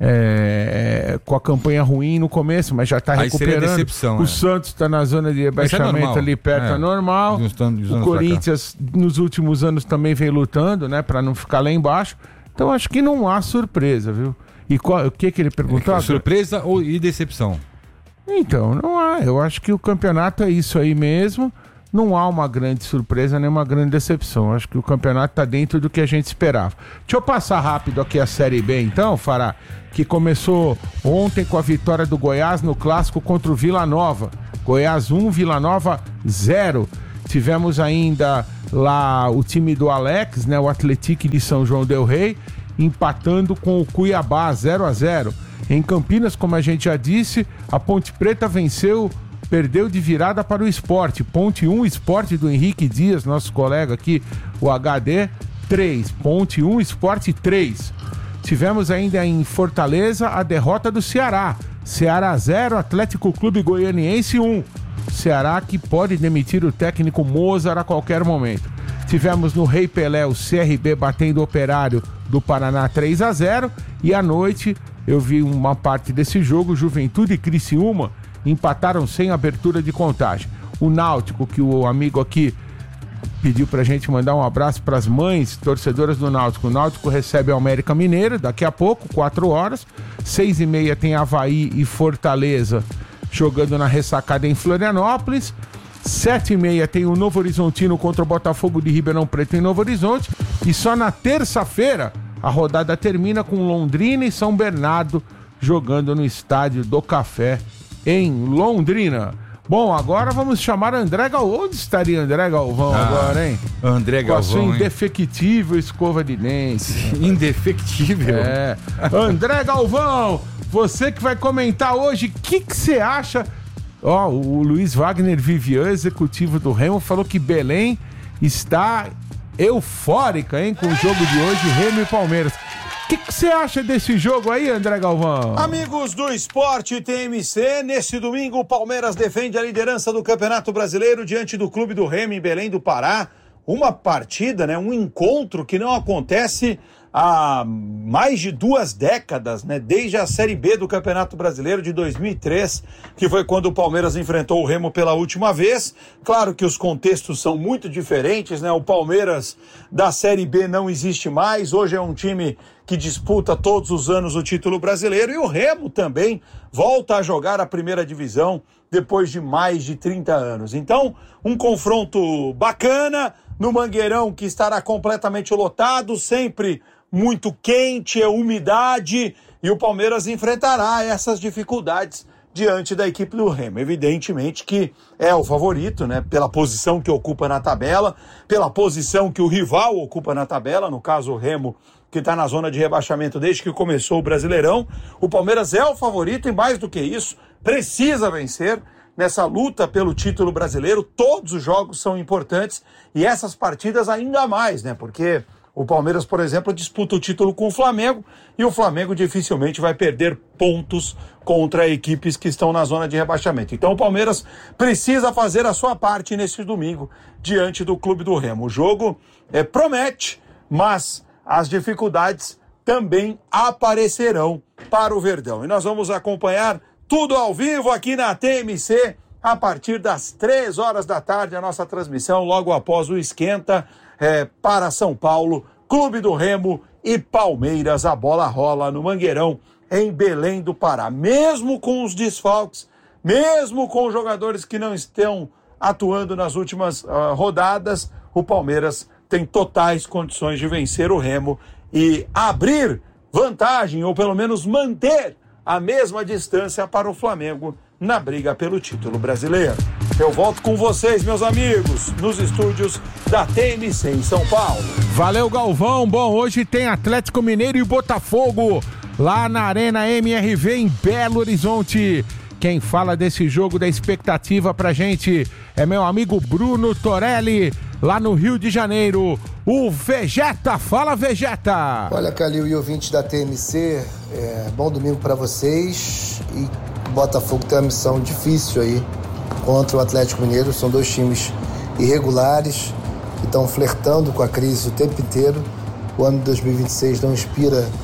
é, com a campanha ruim no começo, mas já está recuperando. Decepção, o é. Santos está na zona de rebaixamento é ali perto, é, é normal. O Corinthians nos últimos anos também vem lutando, né, para não ficar lá embaixo. Então acho que não há surpresa, viu? E qual, o que que ele perguntou? É, surpresa ou e decepção? Então, não há. Eu acho que o campeonato é isso aí mesmo. Não há uma grande surpresa nem uma grande decepção. Eu acho que o campeonato está dentro do que a gente esperava. Deixa eu passar rápido aqui a Série B então, Fará, que começou ontem com a vitória do Goiás no clássico contra o Vila Nova. Goiás um, Vila Nova zero. Tivemos ainda lá o time do Alex, né, o Atlético de São João del Rei, empatando com o Cuiabá zero a zero. Em Campinas, como a gente já disse, a Ponte Preta venceu, perdeu de virada para o Sport. Ponte um, Sport do Henrique Dias, nosso colega aqui, o H D, três. Ponte um, Sport três. Tivemos ainda em Fortaleza a derrota do Ceará. Ceará zero, Atlético Clube Goianiense um. Ceará que pode demitir o técnico Mozart a qualquer momento. Tivemos no Rei Pelé o C R B batendo o Operário do Paraná três a zero. E à noite eu vi uma parte desse jogo, Juventude e Criciúma empataram sem abertura de contagem. O Náutico, que o amigo aqui pediu pra gente mandar um abraço pras mães torcedoras do Náutico. O Náutico recebe o América Mineiro daqui a pouco, quatro horas. Seis e meia tem Avaí e Fortaleza jogando na ressacada em Florianópolis. Sete e meia tem o Novo Horizontino contra o Botafogo de Ribeirão Preto em Novo Horizonte. E só na terça-feira a rodada termina com Londrina e São Bernardo jogando no Estádio do Café em Londrina. Bom, agora vamos chamar André Galvão. Onde estaria André Galvão ah, agora, hein? André Galvão, com a sua indefectível escova de dente. Indefectível? É. André Galvão, você que vai comentar hoje, o que você acha? Ó, o Luiz Wagner Vivian, executivo do Remo, falou que Belém está eufórica, hein, com o jogo de hoje, Remo e Palmeiras. O que você acha desse jogo aí, André Galvão? Amigos do Esporte T M C, nesse domingo o Palmeiras defende a liderança do Campeonato Brasileiro diante do Clube do Remo em Belém do Pará. Uma partida, né, um encontro que não acontece há mais de duas décadas, né, desde a Série B do Campeonato Brasileiro de dois mil e três, que foi quando o Palmeiras enfrentou o Remo pela última vez. Claro que os contextos são muito diferentes, né? O Palmeiras da Série B não existe mais, hoje é um time que disputa todos os anos o título brasileiro, e o Remo também volta a jogar a primeira divisão depois de mais de trinta anos. Então, um confronto bacana no Mangueirão, que estará completamente lotado, sempre muito quente, é umidade, e o Palmeiras enfrentará essas dificuldades diante da equipe do Remo. Evidentemente que é o favorito, né, pela posição que ocupa na tabela, pela posição que o rival ocupa na tabela, no caso o Remo, que está na zona de rebaixamento desde que começou o Brasileirão. O Palmeiras é o favorito e, mais do que isso, precisa vencer nessa luta pelo título brasileiro. Todos os jogos são importantes e essas partidas ainda mais, né? Porque o Palmeiras, por exemplo, disputa o título com o Flamengo e o Flamengo dificilmente vai perder pontos contra equipes que estão na zona de rebaixamento. Então o Palmeiras precisa fazer a sua parte nesse domingo diante do Clube do Remo. O jogo é, promete, mas as dificuldades também aparecerão para o Verdão. E nós vamos acompanhar tudo ao vivo aqui na T M C a partir das três horas da tarde, a nossa transmissão logo após o esquenta é, para São Paulo, Clube do Remo e Palmeiras. A bola rola no Mangueirão em Belém do Pará. Mesmo com os desfalques, mesmo com os jogadores que não estão atuando nas últimas uh, rodadas, o Palmeiras tem totais condições de vencer o Remo e abrir vantagem, ou pelo menos manter a mesma distância para o Flamengo na briga pelo título brasileiro. Eu volto com vocês, meus amigos, nos estúdios da T M C em São Paulo. Valeu, Galvão. Bom, hoje tem Atlético Mineiro e Botafogo lá na Arena M R V em Belo Horizonte. Quem fala desse jogo, da expectativa pra gente, é meu amigo Bruno Torelli, lá no Rio de Janeiro. O Vegeta, fala Vegeta! Olha, Calil e ouvintes da T M C, é, bom domingo pra vocês. E o Botafogo tem uma missão difícil aí contra o Atlético Mineiro. São dois times irregulares que estão flertando com a crise o tempo inteiro. O ano de dois mil e vinte e seis não inspira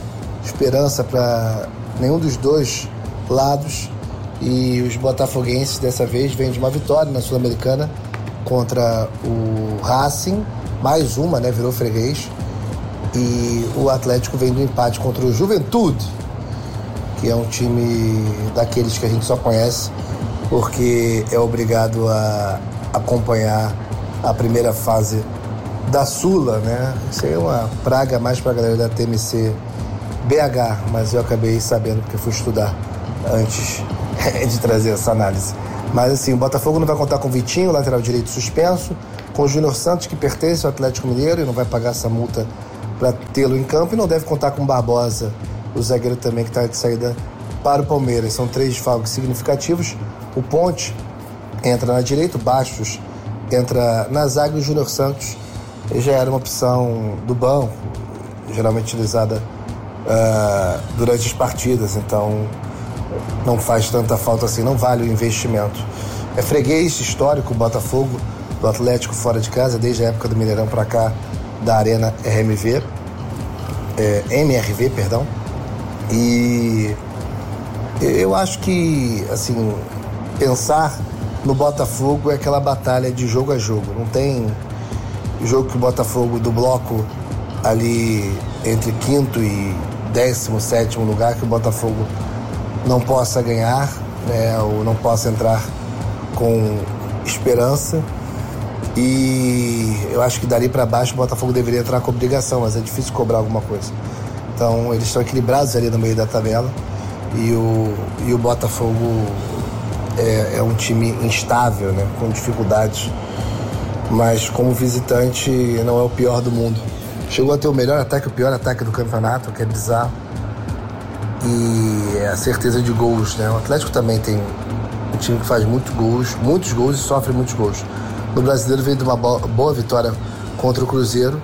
esperança para nenhum dos dois lados. E os botafoguenses dessa vez vêm de uma vitória na Sul-Americana contra o Racing, mais uma, né, virou freguês. E o Atlético vem do empate contra o Juventude, que é um time daqueles que a gente só conhece porque é obrigado a acompanhar a primeira fase da Sula, né? Isso aí é uma praga mais para a galera da T M C B H, mas eu acabei sabendo porque fui estudar antes de trazer essa análise. Mas assim, o Botafogo não vai contar com o Vitinho, lateral direito suspenso, com o Júnior Santos, que pertence ao Atlético Mineiro e não vai pagar essa multa para tê-lo em campo, e não deve contar com o Barbosa, o zagueiro também que está de saída para o Palmeiras. São três desfalques significativos. O Ponte entra na direita, o Bastos entra na zaga e o Júnior Santos já era uma opção do banco, geralmente utilizada uh, durante as partidas, então não faz tanta falta assim, não vale o investimento. É freguês histórico o Botafogo do Atlético fora de casa, desde a época do Mineirão para cá, da Arena R M V, é, M R V, perdão. E eu acho que, assim, pensar no Botafogo é aquela batalha de jogo a jogo. Não tem jogo que o Botafogo do bloco ali entre quinto e décimo sétimo lugar que o Botafogo não possa ganhar, né, ou não possa entrar com esperança. E eu acho que dali para baixo o Botafogo deveria entrar com obrigação, mas é difícil cobrar alguma coisa. Então eles estão equilibrados ali no meio da tabela e o, e o Botafogo é, é um time instável, né, com dificuldades, mas como visitante não é o pior do mundo. Chegou a ter o melhor ataque, o pior ataque do campeonato, que é bizarro. E é a certeza de gols, né? O Atlético também tem um time que faz muitos gols, muitos gols e sofre muitos gols. No Brasileiro veio de uma boa vitória contra o Cruzeiro,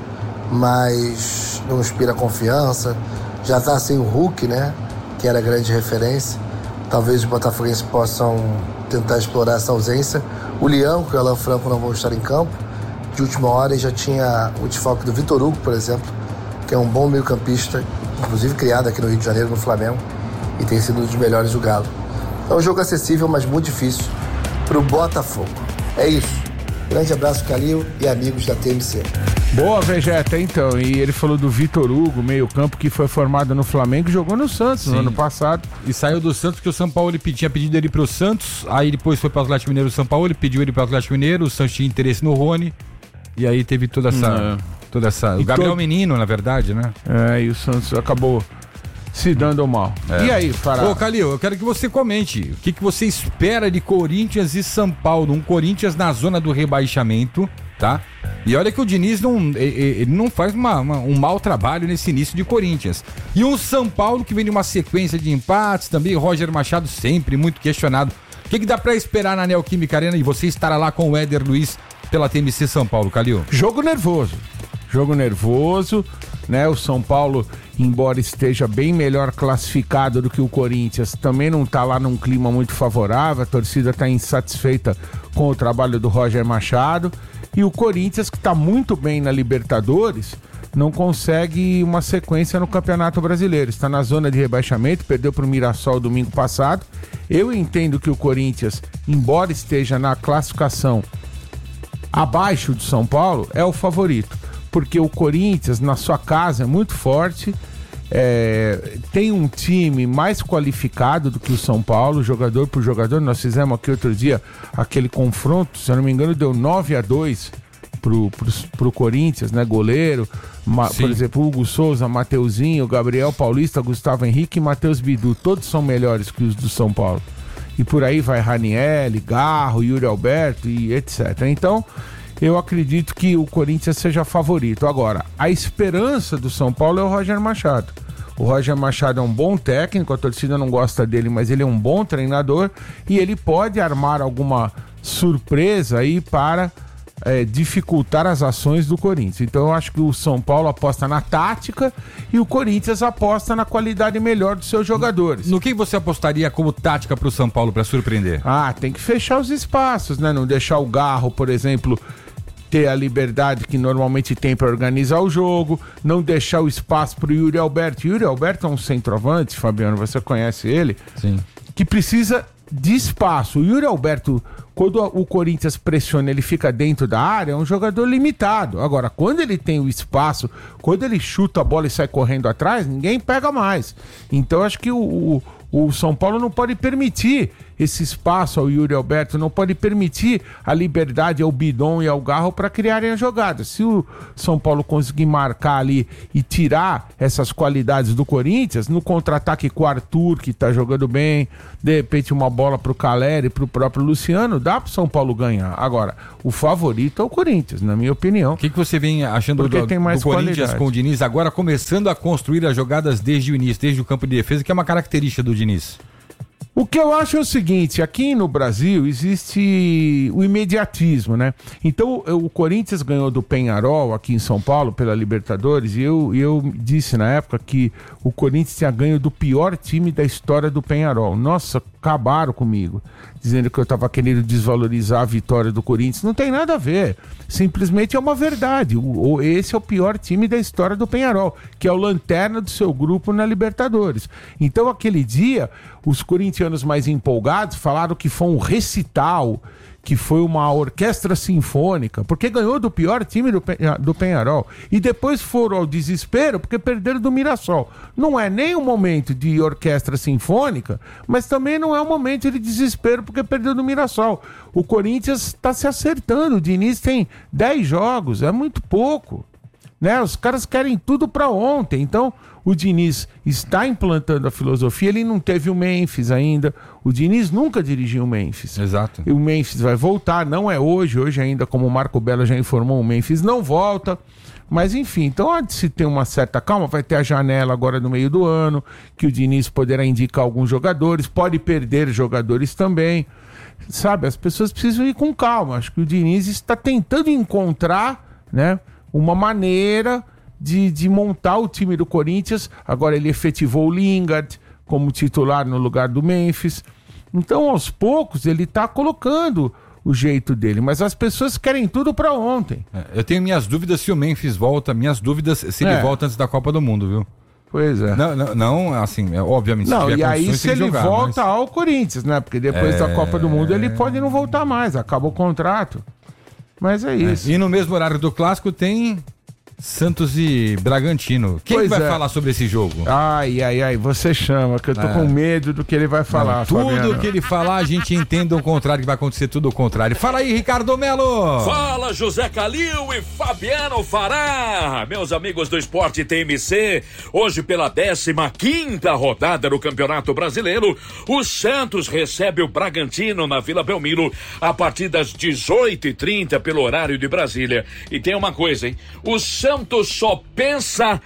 mas não inspira confiança. Já está sem o Hulk, né? Que era a grande referência. Talvez os botafoguenses possam tentar explorar essa ausência. O Leão, que o Alan Franco não vão estar em campo. De última hora, e já tinha o desfalque do Vitor Hugo, por exemplo, que é um bom meio-campista, inclusive criado aqui no Rio de Janeiro, no Flamengo, e tem sido um dos melhores do Galo. É um jogo acessível, mas muito difícil para o Botafogo. É isso. Grande abraço, Calil e amigos da T M C. Boa, Vegeta, então. E ele falou do Vitor Hugo, meio-campo, que foi formado no Flamengo e jogou no Santos Sim. no ano passado. E saiu do Santos porque o São Paulo ele tinha pedido ele pro Santos, aí depois foi para o Atlético Mineiro. O São Paulo ele pediu ele para o Atlético Mineiro, o Santos tinha interesse no Rony, e aí teve toda essa. Não. toda essa. E o Gabriel todo... Menino, na verdade, né? É, e o Santos acabou se dando mal. É. E aí, Fará? Ô, Calil, eu quero que você comente. O que, que você espera de Corinthians e São Paulo? Um Corinthians na zona do rebaixamento, tá? E olha que o Diniz não, ele não faz uma, uma, um mau trabalho nesse início de Corinthians. E um São Paulo que vem de uma sequência de empates, também Roger Machado sempre muito questionado. O que, que dá pra esperar na Neoquímica Arena e você estará lá com o Éder Luiz pela T M C São Paulo, Calil? Jogo nervoso. Jogo nervoso, né? O São Paulo, embora esteja bem melhor classificado do que o Corinthians, também não tá lá num clima muito favorável. A torcida tá insatisfeita com o trabalho do Roger Machado. E o Corinthians, que tá muito bem na Libertadores, não consegue uma sequência no Campeonato Brasileiro. Está na zona de rebaixamento, perdeu pro Mirassol domingo passado. Eu entendo que o Corinthians, embora esteja na classificação abaixo do São Paulo, é o favorito. Porque o Corinthians, na sua casa, é muito forte, é, tem um time mais qualificado do que o São Paulo, jogador por jogador. Nós fizemos aqui outro dia aquele confronto, se eu não me engano, deu nove a dois pro, pro, pro Corinthians, né? Goleiro, ma, por exemplo, Hugo Souza, Mateuzinho, Gabriel Paulista, Gustavo Henrique e Matheus Bidu. Todos são melhores que os do São Paulo. E por aí vai Ranieri, Garro, Yuri Alberto e etcétera. Então, eu acredito que o Corinthians seja favorito. Agora, a esperança do São Paulo é o Roger Machado. O Roger Machado é um bom técnico, a torcida não gosta dele, mas ele é um bom treinador e ele pode armar alguma surpresa aí para é, dificultar as ações do Corinthians. Então eu acho que o São Paulo aposta na tática e o Corinthians aposta na qualidade melhor dos seus jogadores. No que você apostaria como tática para o São Paulo para surpreender? Ah, tem que fechar os espaços, né? Não deixar o Garro, por exemplo, ter a liberdade que normalmente tem para organizar o jogo, não deixar o espaço para o Yuri Alberto. Yuri Alberto é um centroavante, Fabiano, você conhece ele? Sim. Que precisa de espaço. O Yuri Alberto, quando o Corinthians pressiona, ele fica dentro da área, é um jogador limitado. Agora, quando ele tem o espaço, quando ele chuta a bola e sai correndo atrás, ninguém pega mais. Então, acho que o, o, o São Paulo não pode permitir esse espaço ao Yuri Alberto, não pode permitir a liberdade ao Bidon e ao Garro para criarem a jogada. Se o São Paulo conseguir marcar ali e tirar essas qualidades do Corinthians, no contra-ataque com o Arthur, que tá jogando bem, de repente uma bola pro Caleri, pro próprio Luciano, dá pro São Paulo ganhar. Agora, o favorito é o Corinthians, na minha opinião. O que, que você vem achando do, tem mais do Corinthians qualidade. Com o Diniz, agora começando a construir as jogadas desde o início, desde o campo de defesa, que é uma característica do Diniz? O que eu acho é o seguinte, aqui no Brasil existe o imediatismo, né? Então o Corinthians ganhou do Peñarol aqui em São Paulo pela Libertadores e eu, eu disse na época que o Corinthians tinha ganho do pior time da história do Peñarol. Nossa, acabaram comigo, dizendo que eu estava querendo desvalorizar a vitória do Corinthians. Não tem nada a ver, simplesmente é uma verdade. O, o, esse é o pior time da história do Peñarol, que é o lanterna do seu grupo na Libertadores. Então aquele dia, os corintianos mais empolgados falaram que foi um recital, que foi uma orquestra sinfônica, porque ganhou do pior time do, do Peñarol. E depois foram ao desespero porque perderam do Mirassol. Não é nem um momento de orquestra sinfônica, mas também não é um momento de desespero porque perdeu do Mirassol. O Corinthians está se acertando. O Diniz tem dez jogos, é muito pouco, né? Os caras querem tudo para ontem. Então, o Diniz está implantando a filosofia. Ele não teve o Memphis ainda. O Diniz nunca dirigiu o Memphis. Exato. E o Memphis vai voltar, não é hoje. Hoje ainda, como o Marco Belo já informou, o Memphis não volta. Mas enfim, então há de se ter uma certa calma. Vai ter a janela agora no meio do ano, que o Diniz poderá indicar alguns jogadores. Pode perder jogadores também. Sabe, as pessoas precisam ir com calma. Acho que o Diniz está tentando encontrar, né, uma maneira de, de montar o time do Corinthians. Agora ele efetivou o Lingard como titular no lugar do Memphis. Então, aos poucos, ele está colocando o jeito dele, mas as pessoas querem tudo para ontem. É, eu tenho minhas dúvidas se o Memphis volta, minhas dúvidas se ele É. volta antes da Copa do Mundo, viu? Pois é. Não, não, não, assim, é, obviamente. Não, tiver e aí condições, se tem que ele jogar, volta mas- ao Corinthians, né? Porque depois É. da Copa do Mundo ele pode não voltar mais, acaba o contrato. Mas é isso. É. E no mesmo horário do Clássico tem Santos e Bragantino. Quem Pois vai é. falar sobre esse jogo? Ai, ai, ai, você chama, que eu tô É. com medo do que ele vai falar, Não, tudo Fabiano. que ele falar, a gente entenda o contrário, que vai acontecer tudo o contrário. Fala aí, Ricardo Melo! Fala, José Calil e Fabiano Fará, meus amigos do Esporte T M C. Hoje, pela décima quinta rodada do Campeonato Brasileiro, o Santos recebe o Bragantino na Vila Belmiro a partir das dezoito e trinta pelo horário de Brasília. E tem uma coisa, hein? O Santos só pensa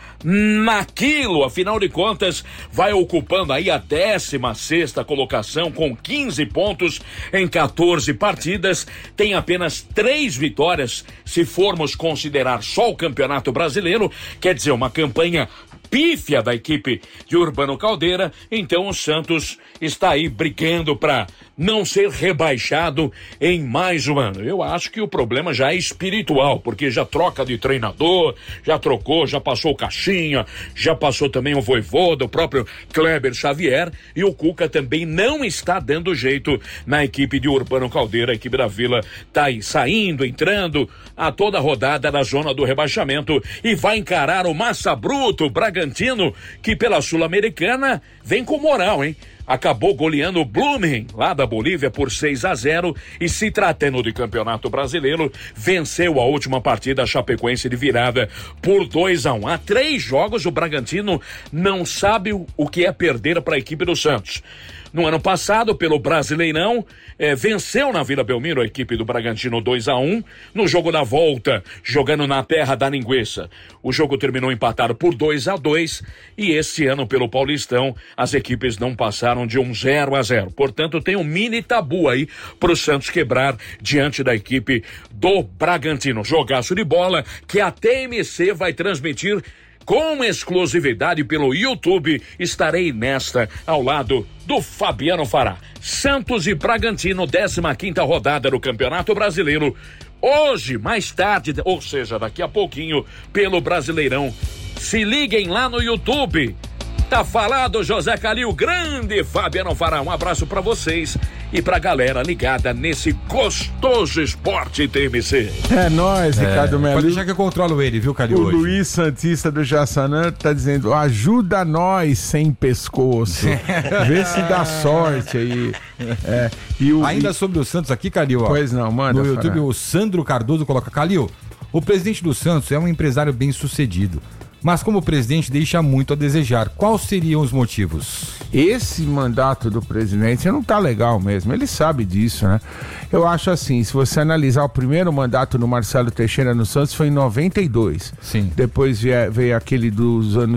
naquilo, afinal de contas, vai ocupando aí a décima sexta colocação com quinze pontos em quatorze partidas, tem apenas três vitórias, se formos considerar só o Campeonato Brasileiro, quer dizer, uma campanha pífia da equipe de Urbano Caldeira. Então o Santos está aí brigando para não ser rebaixado em mais um ano. Eu acho que o problema já é espiritual, porque já troca de treinador, já trocou, já passou o Caixinha, já passou também o Vojvoda, o próprio Kleber Xavier, e o Cuca também não está dando jeito na equipe de Urbano Caldeira. A equipe da Vila tá aí saindo, entrando a toda rodada na zona do rebaixamento e vai encarar o Massa Bruto Bragantino, que pela Sul-Americana vem com moral, hein? Acabou goleando o Blooming, lá da Bolívia, por seis a zero, e se tratando de Campeonato Brasileiro, venceu a última partida a Chapecoense de virada por dois a um. Há três jogos o Bragantino não sabe o, o que é perder para a equipe do Santos. No ano passado, pelo Brasileirão, eh, venceu na Vila Belmiro a equipe do Bragantino dois a um. No jogo da volta, jogando na terra da linguiça, o jogo terminou empatado por dois a dois. E este ano, pelo Paulistão, as equipes não passaram de um zero a zero. Portanto, tem um mini tabu aí para o Santos quebrar diante da equipe do Bragantino. Jogaço de bola que a T M C vai transmitir com exclusividade pelo YouTube. Estarei nesta ao lado do Fabiano Fará. Santos e Bragantino, décima quinta rodada do Campeonato Brasileiro. hoje, mais tarde, ou seja, daqui a pouquinho, pelo Brasileirão. Se liguem lá no YouTube. Tá falado, José Calil, grande Fabiano Fará. Um abraço pra vocês e pra galera ligada nesse gostoso esporte T M C. É nóis, É, Ricardo Melo. pode deixar que eu controlo ele, viu, Calil, O hoje. Luiz Santista do Jaçanã tá dizendo: ajuda nós sem pescoço. Vê se dá sorte aí. É, e o, Ainda e... sobre o Santos aqui, Calil, ó. Pois não, manda. No YouTube, Fará. o Sandro Cardoso coloca: Calil, o presidente do Santos é um empresário bem sucedido, mas como presidente deixa muito a desejar. Quais seriam os motivos? Esse mandato do presidente não tá legal mesmo, ele sabe disso, né? Eu acho assim, se você analisar o primeiro mandato do Marcelo Teixeira no Santos foi em noventa e dois. Sim. Depois veio, veio aquele dos anos